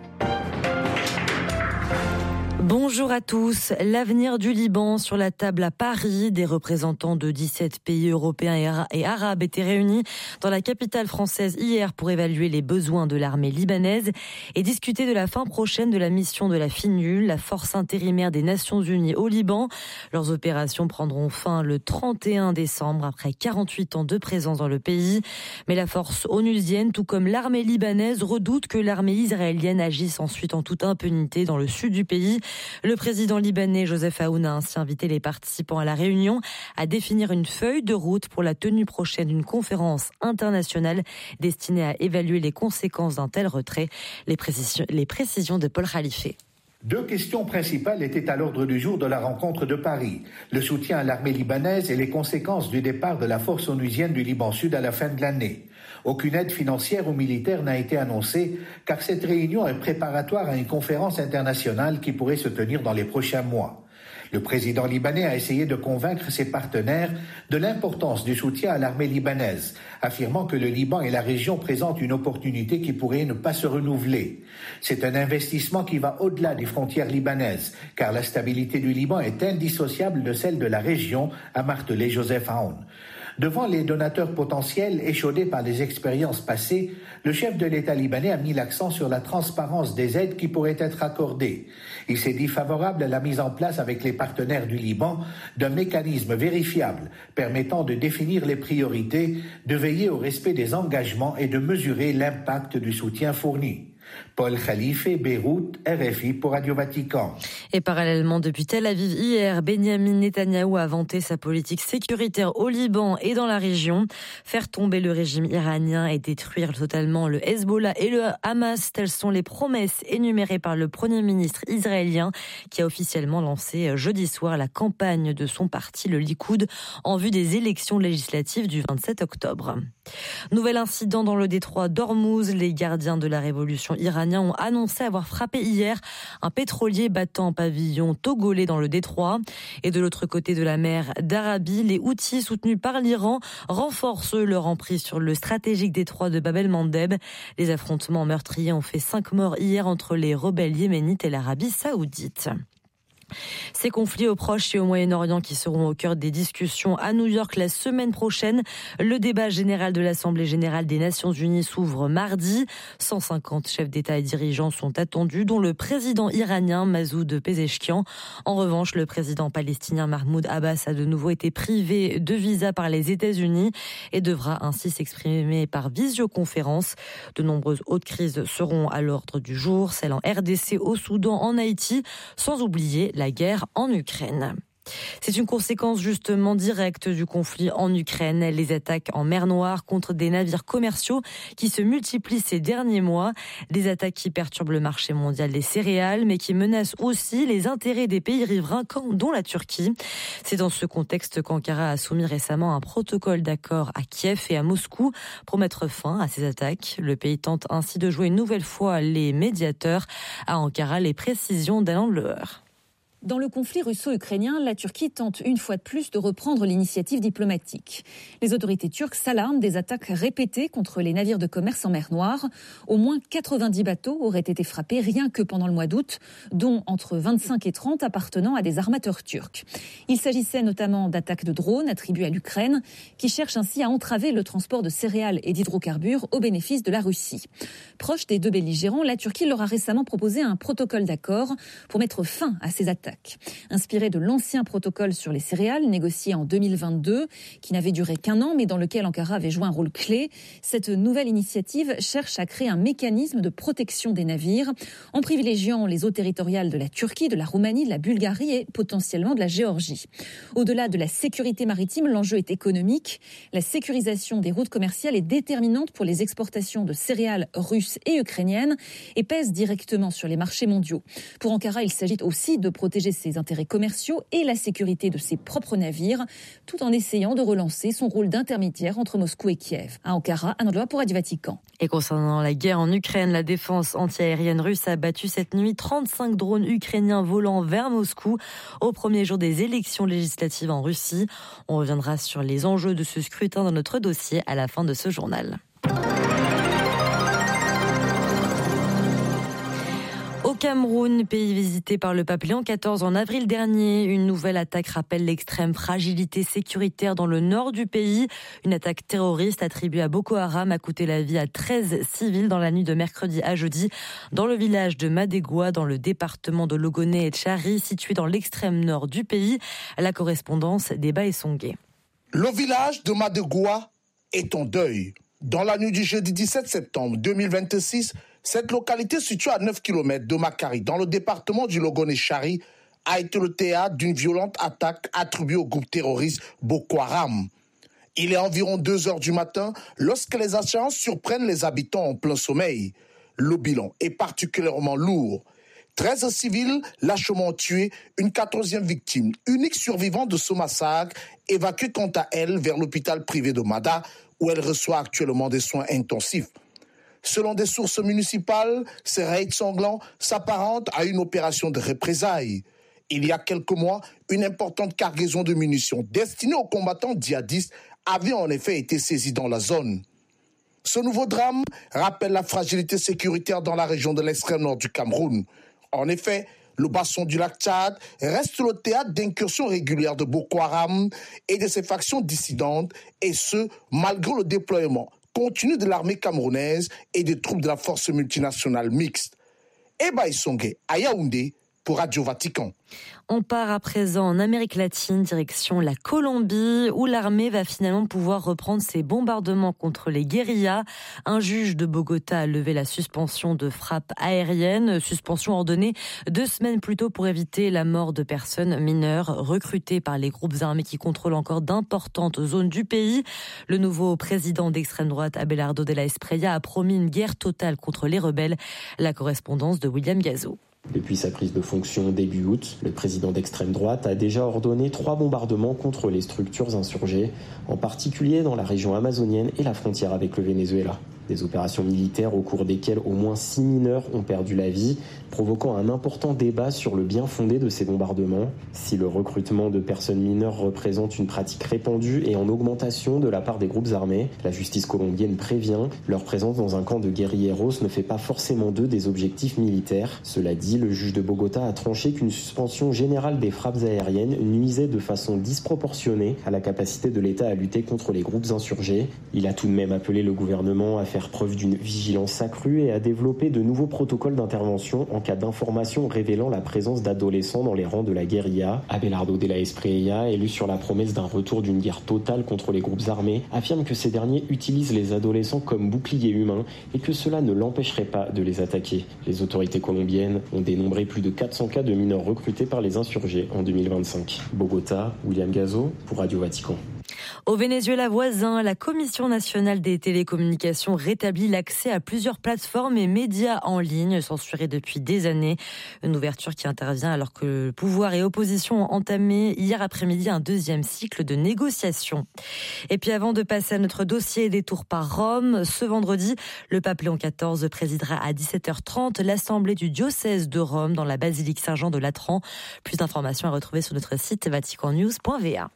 Bonjour à tous. L'avenir du Liban sur la table à Paris. Des représentants de 17 pays européens et arabes étaient réunis dans la capitale française hier pour évaluer les besoins de l'armée libanaise et discuter de la fin prochaine de la mission de la FINUL, la force intérimaire des Nations Unies au Liban. Leurs opérations prendront fin le 31 décembre après 48 ans de présence dans le pays. Mais la force onusienne, tout comme l'armée libanaise, redoute que l'armée israélienne agisse ensuite en toute impunité dans le sud du pays. Le président libanais Joseph Aoun a ainsi invité les participants à la réunion à définir une feuille de route pour la tenue prochaine d'une conférence internationale destinée à évaluer les conséquences d'un tel retrait. Les précisions de Paul Khalife. Deux questions principales étaient à l'ordre du jour de la rencontre de Paris. Le soutien à l'armée libanaise et les conséquences du départ de la force onusienne du Liban Sud à la fin de l'année. Aucune aide financière ou militaire n'a été annoncée car cette réunion est préparatoire à une conférence internationale qui pourrait se tenir dans les prochains mois. Le président libanais a essayé de convaincre ses partenaires de l'importance du soutien à l'armée libanaise, affirmant que le Liban et la région présentent une opportunité qui pourrait ne pas se renouveler. C'est un investissement qui va au-delà des frontières libanaises, car la stabilité du Liban est indissociable de celle de la région, a martelé Joseph Aoun. Devant les donateurs potentiels échaudés par les expériences passées, le chef de l'État libanais a mis l'accent sur la transparence des aides qui pourraient être accordées. Il s'est dit favorable à la mise en place avec les partenaires du Liban d'un mécanisme vérifiable permettant de définir les priorités, de veiller au respect des engagements et de mesurer l'impact du soutien fourni. Paul Khalife, Beyrouth, RFI pour Radio Vatican. Et parallèlement, depuis Tel Aviv hier, Benyamin Netanyahou a vanté sa politique sécuritaire au Liban et dans la région. Faire tomber le régime iranien et détruire totalement le Hezbollah et le Hamas, telles sont les promesses énumérées par le Premier ministre israélien qui a officiellement lancé jeudi soir la campagne de son parti, le Likoud, en vue des élections législatives du 27 octobre. Nouvel incident dans le détroit d'Ormuz. Les gardiens de la révolution iraniens ont annoncé avoir frappé hier un pétrolier battant pavillon togolais dans le détroit. Et de l'autre côté de la mer d'Arabie, les Houthis soutenus par l'Iran renforcent leur emprise sur le stratégique détroit de Bab el-Mandeb. Les affrontements meurtriers ont fait 5 morts hier entre les rebelles yéménites et l'Arabie saoudite. Ces conflits au Proche et au Moyen-Orient qui seront au cœur des discussions à New York la semaine prochaine. Le débat général de l'Assemblée générale des Nations Unies s'ouvre mardi. 150 chefs d'État et dirigeants sont attendus, dont le président iranien Masoud Pezeshkian. En revanche, le président palestinien Mahmoud Abbas a de nouveau été privé de visa par les États-Unis et devra ainsi s'exprimer par visioconférence. De nombreuses autres crises seront à l'ordre du jour, celles en RDC, au Soudan, en Haïti, sans oublier la guerre en Ukraine. C'est une conséquence justement directe du conflit en Ukraine. Les attaques en mer Noire contre des navires commerciaux qui se multiplient ces derniers mois. Des attaques qui perturbent le marché mondial des céréales, mais qui menacent aussi les intérêts des pays riverains, dont la Turquie. C'est dans ce contexte qu'Ankara a soumis récemment un protocole d'accord à Kiev et à Moscou pour mettre fin à ces attaques. Le pays tente ainsi de jouer une nouvelle fois les médiateurs. À Ankara, les précisions d'Alain Leheur. Dans le conflit russo-ukrainien, la Turquie tente une fois de plus de reprendre l'initiative diplomatique. Les autorités turques s'alarment des attaques répétées contre les navires de commerce en mer Noire. Au moins 90 bateaux auraient été frappés rien que pendant le mois d'août, dont entre 25 et 30 appartenant à des armateurs turcs. Il s'agissait notamment d'attaques de drones attribuées à l'Ukraine, qui cherchent ainsi à entraver le transport de céréales et d'hydrocarbures au bénéfice de la Russie. Proche des deux belligérants, la Turquie leur a récemment proposé un protocole d'accord pour mettre fin à ces attaques. attaque. Inspiré de l'ancien protocole sur les céréales, négocié en 2022, qui n'avait duré qu'un an, mais dans lequel Ankara avait joué un rôle clé, cette nouvelle initiative cherche à créer un mécanisme de protection des navires, en privilégiant les eaux territoriales de la Turquie, de la Roumanie, de la Bulgarie et potentiellement de la Géorgie. Au-delà de la sécurité maritime, l'enjeu est économique. La sécurisation des routes commerciales est déterminante pour les exportations de céréales russes et ukrainiennes et pèse directement sur les marchés mondiaux. Pour Ankara, il s'agit aussi de protéger ses intérêts commerciaux et la sécurité de ses propres navires, tout en essayant de relancer son rôle d'intermédiaire entre Moscou et Kiev. À Ankara, Anne Loa pour Radio Vatican. Et concernant la guerre en Ukraine, la défense antiaérienne russe a battu cette nuit 35 drones ukrainiens volant vers Moscou au premier jour des élections législatives en Russie. On reviendra sur les enjeux de ce scrutin dans notre dossier à la fin de ce journal. Au Cameroun, pays visité par le pape Léon XIV en avril dernier, une nouvelle attaque rappelle l'extrême fragilité sécuritaire dans le nord du pays. Une attaque terroriste attribuée à Boko Haram a coûté la vie à 13 civils dans la nuit de mercredi à jeudi dans le village de Madegwa, dans le département de Logone et Tchari, situé dans l'extrême nord du pays. La correspondance d'Eba Essongé. Le village de Madegwa est en deuil. Dans la nuit du jeudi 17 septembre 2026, cette localité située à 9 km de Makari, dans le département du Logone-Chari, a été le théâtre d'une violente attaque attribuée au groupe terroriste Boko Haram. Il est environ 2h du matin lorsque les assaillants surprennent les habitants en plein sommeil. Le bilan est particulièrement lourd. 13 civils lâchement tués, une 14e victime, unique survivante de ce massacre, évacuée quant à elle vers l'hôpital privé de Mada, où elle reçoit actuellement des soins intensifs. Selon des sources municipales, ces raids sanglants s'apparentent à une opération de représailles. Il y a quelques mois, une importante cargaison de munitions destinée aux combattants djihadistes avait en effet été saisie dans la zone. Ce nouveau drame rappelle la fragilité sécuritaire dans la région de l'extrême nord du Cameroun. En effet, le bassin du lac Tchad reste le théâtre d'incursions régulières de Boko Haram et de ses factions dissidentes, et ce, malgré le déploiement continu de l'armée camerounaise et des troupes de la force multinationale mixte. Eba Essongé, à Yaoundé, pour Radio Vatican. On part à présent en Amérique latine, direction la Colombie, où l'armée va finalement pouvoir reprendre ses bombardements contre les guérillas. Un juge de Bogota a levé la suspension de frappes aériennes, suspension ordonnée 2 semaines plus tôt pour éviter la mort de personnes mineures recrutées par les groupes armés qui contrôlent encore d'importantes zones du pays. Le nouveau président d'extrême droite, Abelardo de la Espriella, a promis une guerre totale contre les rebelles. La correspondance de William Gazo. Depuis sa prise de fonction début août, le président d'extrême droite a déjà ordonné 3 bombardements contre les structures insurgées, en particulier dans la région amazonienne et la frontière avec le Venezuela. Des opérations militaires au cours desquelles au moins 6 mineurs ont perdu la vie, provoquant un important débat sur le bien fondé de ces bombardements. Si le recrutement de personnes mineures représente une pratique répandue et en augmentation de la part des groupes armés, la justice colombienne prévient, leur présence dans un camp de guérilleros ne fait pas forcément d'eux des objectifs militaires. Cela dit, le juge de Bogota a tranché qu'une suspension générale des frappes aériennes nuisait de façon disproportionnée à la capacité de l'État à lutter contre les groupes insurgés. Il a tout de même appelé le gouvernement à faire preuve d'une vigilance accrue et à développer de nouveaux protocoles d'intervention en cas d'informations révélant la présence d'adolescents dans les rangs de la guérilla. Abelardo de la Espriella, élu sur la promesse d'un retour d'une guerre totale contre les groupes armés, affirme que ces derniers utilisent les adolescents comme boucliers humains et que cela ne l'empêcherait pas de les attaquer. Les autorités colombiennes ont dénombré plus de 400 cas de mineurs recrutés par les insurgés en 2025. Bogota, William Gazo pour Radio Vatican. Au Venezuela voisin, la Commission nationale des télécommunications rétablit l'accès à plusieurs plateformes et médias en ligne censurés depuis des années. Une ouverture qui intervient alors que le pouvoir et opposition ont entamé hier après-midi un 2e cycle de négociations. Et puis avant de passer à notre dossier détour par Rome, ce vendredi, le pape Léon XIV présidera à 17h30 l'assemblée du diocèse de Rome dans la basilique Saint-Jean de Latran. Plus d'informations à retrouver sur notre site vaticannews.va.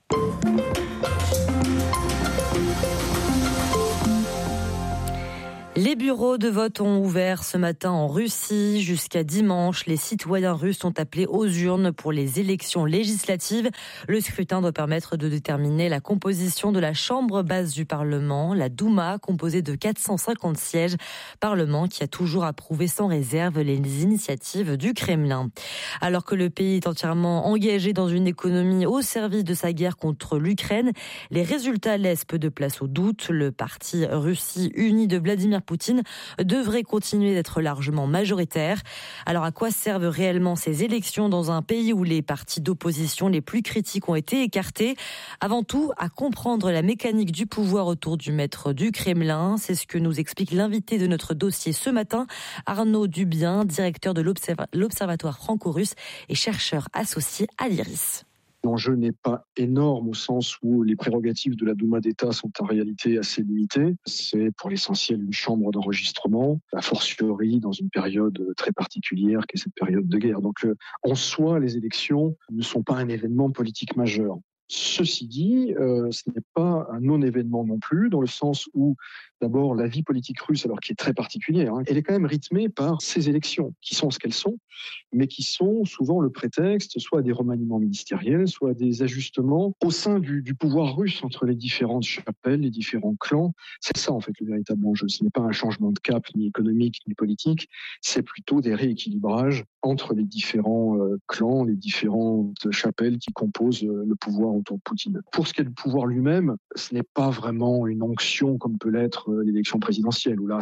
Les bureaux de vote ont ouvert ce matin en Russie. Jusqu'à dimanche, les citoyens russes sont appelés aux urnes pour les élections législatives. Le scrutin doit permettre de déterminer la composition de la chambre basse du Parlement, la Douma, composée de 450 sièges. Parlement qui a toujours approuvé sans réserve les initiatives du Kremlin. Alors que le pays est entièrement engagé dans une économie au service de sa guerre contre l'Ukraine, les résultats laissent peu de place au doute. Le parti Russie Unie de Vladimir Poutine devrait continuer d'être largement majoritaire. Alors à quoi servent réellement ces élections dans un pays où les partis d'opposition les plus critiques ont été écartés? Avant tout, à comprendre la mécanique du pouvoir autour du maître du Kremlin. C'est ce que nous explique l'invité de notre dossier ce matin, Arnaud Dubien, directeur de l'Observatoire franco-russe et chercheur associé à l'IRIS. L'enjeu n'est pas énorme au sens où les prérogatives de la Douma d'État sont en réalité assez limitées. C'est pour l'essentiel une chambre d'enregistrement, a fortiori dans une période très particulière qui est cette période de guerre. Donc en soi, les élections ne sont pas un événement politique majeur. Ceci dit, ce n'est pas un non-événement non plus, dans le sens où, d'abord, la vie politique russe, alors qui est très particulière, elle est quand même rythmée par ces élections, qui sont ce qu'elles sont, mais qui sont souvent le prétexte, soit à des remaniements ministériels, soit à des ajustements au sein du pouvoir russe, entre les différentes chapelles, les différents clans. C'est ça, en fait, le véritable enjeu. Ce n'est pas un changement de cap, ni économique, ni politique, c'est plutôt des rééquilibrages entre les différents clans, les différentes chapelles qui composent le pouvoir autour de Poutine. Pour ce qui est du pouvoir lui-même, ce n'est pas vraiment une onction comme peut l'être l'élection présidentielle, où là,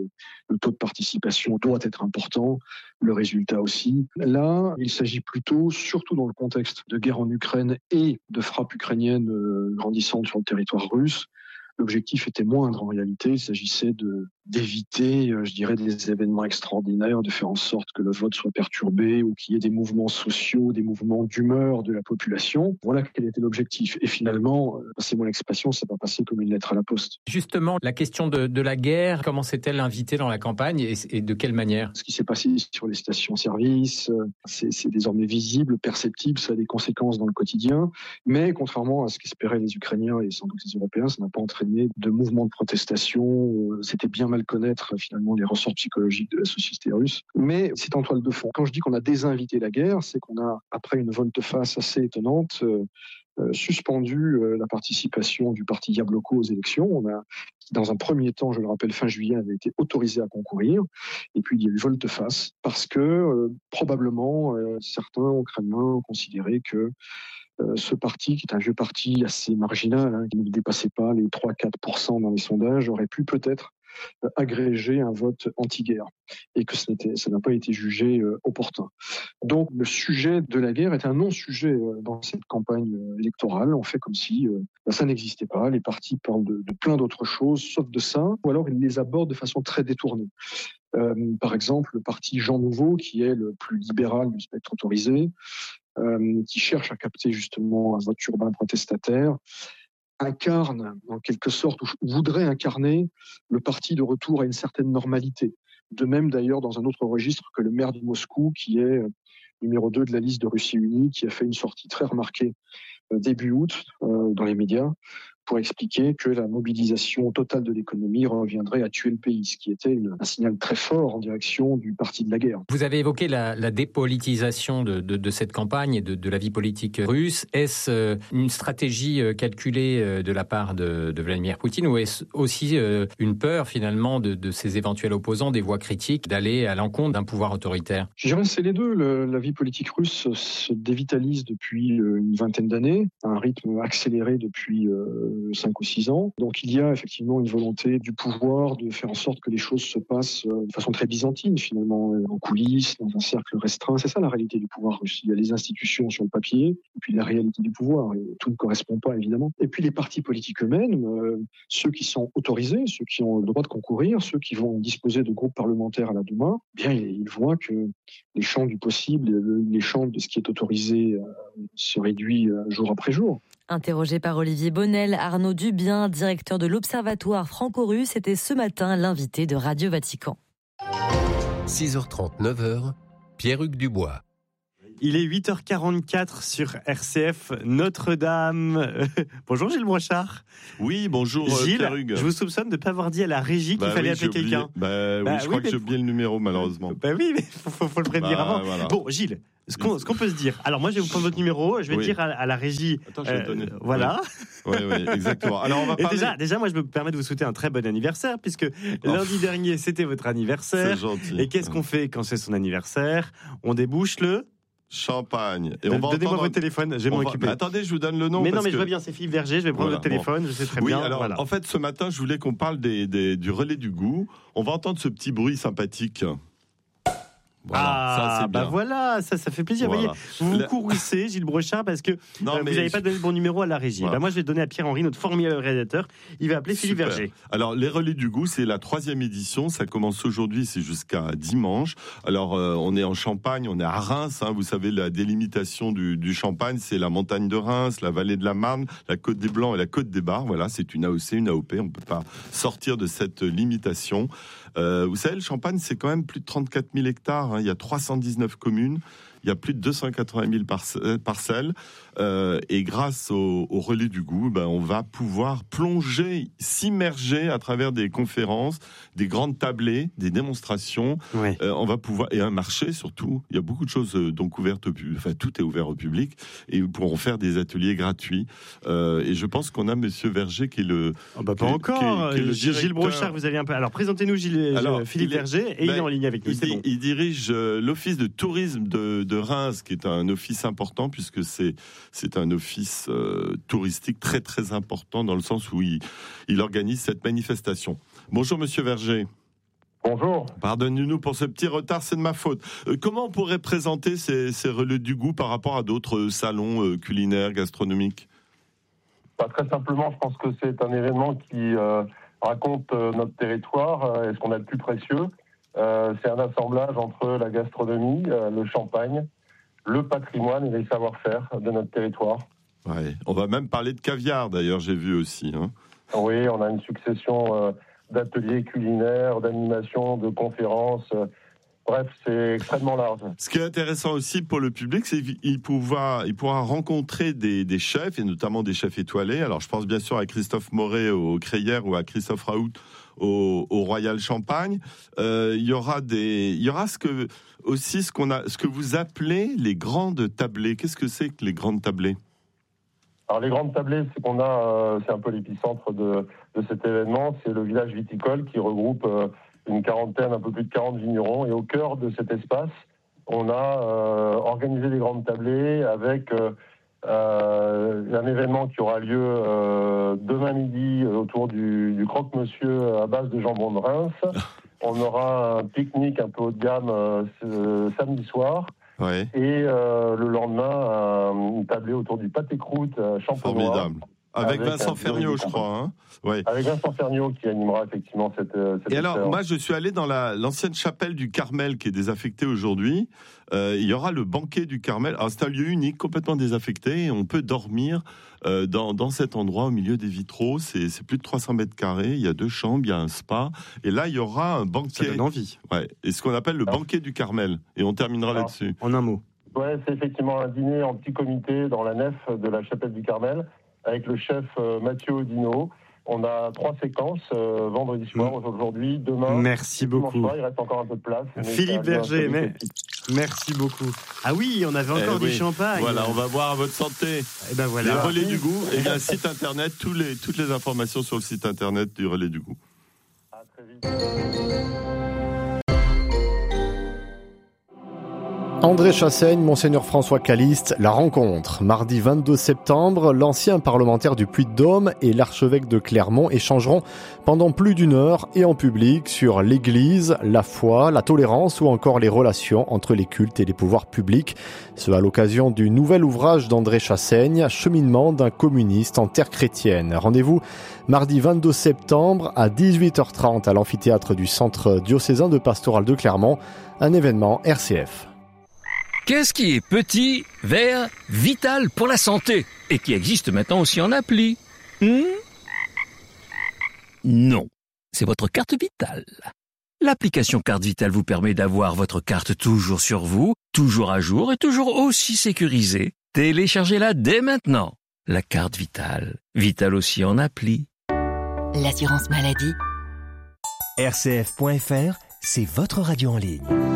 le taux de participation doit être important, le résultat aussi. Là, il s'agit plutôt, surtout dans le contexte de guerre en Ukraine et de frappes ukrainiennes grandissantes sur le territoire russe, l'objectif était moindre en réalité. Il s'agissait d'éviter, je dirais, des événements extraordinaires, de faire en sorte que le vote soit perturbé ou qu'il y ait des mouvements sociaux, des mouvements d'humeur de la population. Voilà quel était l'objectif. Et finalement, passez-moi l'expression, ça va passer comme une lettre à la poste. Justement, la question de la guerre, comment s'est-elle invitée dans la campagne et de quelle manière? Ce qui s'est passé sur les stations-service, c'est désormais visible, perceptible, ça a des conséquences dans le quotidien. Mais contrairement à ce qu'espéraient les Ukrainiens et sans doute les Européens, ça n'a pas entraîné de mouvements de protestation. C'était bien mal connaître finalement les ressorts psychologiques de la société russe. Mais c'est en toile de fond. Quand je dis qu'on a désinvité la guerre, c'est qu'on a, après une volte-face assez étonnante, suspendu la participation du parti Yabloko aux élections. On a, dans un premier temps, je le rappelle, fin juillet, avait été autorisé à concourir. Et puis il y a eu volte-face parce que probablement certains Ukrainiens ont considéré que ce parti, qui est un vieux parti assez marginal, qui ne dépassait pas les 3-4% dans les sondages, aurait pu peut-être agréger un vote anti-guerre et que ça n'a pas été jugé opportun. Donc le sujet de la guerre est un non-sujet dans cette campagne électorale. On fait comme si ça n'existait pas. Les partis parlent de plein d'autres choses, sauf de ça, ou alors ils les abordent de façon très détournée. Par exemple, le parti Jean Nouveau, qui est le plus libéral du spectre autorisé, qui cherche à capter justement un vote urbain protestataire, incarne en quelque sorte, ou voudrait incarner le parti de retour à une certaine normalité. De même d'ailleurs dans un autre registre que le maire de Moscou, qui est numéro 2 de la liste de Russie Unie, qui a fait une sortie très remarquée début août dans les médias, pour expliquer que la mobilisation totale de l'économie reviendrait à tuer le pays, ce qui était un signal très fort en direction du parti de la guerre. Vous avez évoqué la dépolitisation de cette campagne et de la vie politique russe. Est-ce une stratégie calculée de la part de Vladimir Poutine ou est-ce aussi une peur finalement de ses éventuels opposants, des voix critiques, d'aller à l'encontre d'un pouvoir autoritaire? Je dirais que c'est les deux. La vie politique russe se dévitalise depuis une vingtaine d'années, à un rythme accéléré depuis 5 ou 6 ans. Donc il y a effectivement une volonté du pouvoir de faire en sorte que les choses se passent de façon très byzantine finalement, en coulisses, dans un cercle restreint. C'est ça la réalité du pouvoir russe. Il y a les institutions sur le papier et puis la réalité du pouvoir. Et tout ne correspond pas évidemment. Et puis les partis politiques eux-mêmes, ceux qui sont autorisés, ceux qui ont le droit de concourir, ceux qui vont disposer de groupes parlementaires à la Douma, bien ils voient que les champs du possible, les champs de ce qui est autorisé se réduit jour après jour. Interrogé par Olivier Bonnel, Arnaud Dubien, directeur de l'Observatoire franco-russe, était ce matin l'invité de Radio Vatican. 6h30, 9h, Pierre-Hugues Dubois. Il est 8h44 sur RCF Notre-Dame. Bonjour Gilles Brochard. Oui, bonjour Gilles, Pierre Hugues. je vous soupçonne de ne pas avoir dit à la régie qu'il fallait appeler quelqu'un. Je crois que j'ai oublié le numéro malheureusement. Oui, mais faut le prévenir avant. Voilà. Bon, Gilles, ce qu'on peut se dire. Alors moi, je vais vous prendre votre numéro. Je vais dire à la régie. Attends, je vais le donner. Voilà. Oui, exactement. Alors on va parler. Déjà, moi, je me permets de vous souhaiter un très bon anniversaire puisque lundi dernier, c'était votre anniversaire. C'est gentil. Et qu'est-ce qu'on fait quand c'est son anniversaire? On débouche le champagne. Et donnez-moi votre téléphone, je vais m'en occuper. Attendez, je vous donne le nom. Mais non, mais je vois bien, c'est Philippe Verger, je vais prendre votre téléphone, je sais très bien. Alors, en fait, ce matin, je voulais qu'on parle du relais du goût. On va entendre ce petit bruit sympathique. Voilà, ça c'est bien. Voilà, ça fait plaisir. Voilà. Vous voyez, vous courrissez, Gilles Brochard, parce que vous n'avez pas donné le bon numéro à la régie. Voilà. Moi, je vais donner à Pierre-Henri, notre formidable réalisateur. Il va appeler Philippe Verger. Alors, les relais du goût, c'est la 3e édition. Ça commence aujourd'hui, c'est jusqu'à dimanche. Alors, on est en Champagne, on est à Reims. Vous savez, la délimitation du Champagne, c'est la montagne de Reims, la vallée de la Marne, la côte des Blancs et la côte des Bars. Voilà, c'est une AOC, une AOP. On ne peut pas sortir de cette limitation. Vous savez, le Champagne, c'est quand même plus de 34 000 hectares. Il y a 319 communes. Il y a plus de 280 000 parcelles. Et grâce au relais du goût, on va pouvoir plonger, s'immerger à travers des conférences, des grandes tablées, des démonstrations. Ouais. On va pouvoir, et un marché surtout. Il y a beaucoup de choses donc ouvertes au public. Enfin, tout est ouvert au public. Et ils pourront faire des ateliers gratuits. Et je pense qu'on a Monsieur Verger qui est le. Pas encore. Gilles Brochard, vous avez un peu. Alors, présentez-nous Philippe Verger. Et il est en ligne avec nous. Il dirige l'office de tourisme de Reims, qui est un office important puisque c'est un office touristique très très important dans le sens où il organise cette manifestation. Bonjour Monsieur Verger. Bonjour. Pardonnez-nous pour ce petit retard, c'est de ma faute. Comment on pourrait présenter ces relais du goût par rapport à d'autres salons culinaires, gastronomiques ? Très simplement, je pense que c'est un événement qui raconte notre territoire et ce qu'on a de plus précieux. C'est un assemblage entre la gastronomie, le champagne, le patrimoine et les savoir-faire de notre territoire. Ouais. On va même parler de caviar, d'ailleurs, j'ai vu aussi. Oui, on a une succession d'ateliers culinaires, d'animations, de conférences. Bref, c'est extrêmement large. Ce qui est intéressant aussi pour le public, c'est qu'il pourra rencontrer des chefs, et notamment des chefs étoilés. Alors, je pense bien sûr à Christophe Moret au Crayères ou à Christophe Raoult au Royal Champagne. Il y aura ce que vous appelez les grandes tablées. Qu'est-ce que c'est que les grandes tablées ? Alors, les grandes tablées, c'est un peu l'épicentre de cet événement. C'est le village viticole qui regroupe une quarantaine, un peu plus de 40 vignerons. Et au cœur de cet espace, on a organisé des grandes tablées avec un événement qui aura lieu demain midi autour du croque-monsieur à base de jambon de Reims. On aura un pique-nique un peu haut de gamme samedi soir. Ouais. Et le lendemain, une tablée autour du pâté-croûte champenois. Formidable. Avec Vincent Ferniaud, je crois. Ouais. Avec Vincent Ferniaud qui animera effectivement cette Et alors, expérience. moi, je suis allé dans l'ancienne chapelle du Carmel qui est désaffectée aujourd'hui. Il y aura le banquet du Carmel. Alors, c'est un lieu unique, complètement désaffecté. Et on peut dormir dans cet endroit au milieu des vitraux. C'est plus de 300 mètres carrés. Il y a 2 chambres, il y a un spa. Et là, il y aura un banquet. Ça donne envie. Ouais. Et ce qu'on appelle le banquet du Carmel. Et on terminera là-dessus. En un mot. Ouais, c'est effectivement un dîner en petit comité dans la nef de la chapelle du Carmel avec le chef Mathieu Odino. On a 3 séquences, vendredi soir, aujourd'hui, demain. Merci beaucoup. Soir, il reste encore un peu de place. Philippe Verger, merci beaucoup. Ah oui, on avait encore du champagne. Voilà, on va boire à votre santé. Et ben voilà. Les relais du goût. Et il y a un site internet, toutes les informations sur le site internet du relais du goût. À très vite. André Chassaigne, Monseigneur François Caliste, la rencontre. Mardi 22 septembre, l'ancien parlementaire du Puy-de-Dôme et l'archevêque de Clermont échangeront pendant plus d'1 heure et en public sur l'Église, la foi, la tolérance ou encore les relations entre les cultes et les pouvoirs publics. Ce à l'occasion du nouvel ouvrage d'André Chassaigne, Cheminement d'un communiste en terre chrétienne. Rendez-vous mardi 22 septembre à 18h30 à l'amphithéâtre du Centre diocésain de pastoral de Clermont, un événement RCF. Qu'est-ce qui est petit, vert, vital pour la santé et qui existe maintenant aussi en appli ? Non, c'est votre carte vitale. L'application Carte Vitale vous permet d'avoir votre carte toujours sur vous, toujours à jour et toujours aussi sécurisée. Téléchargez-la dès maintenant. La carte Vitale. Vitale aussi en appli. L'assurance maladie. RCF.fr, c'est votre radio en ligne.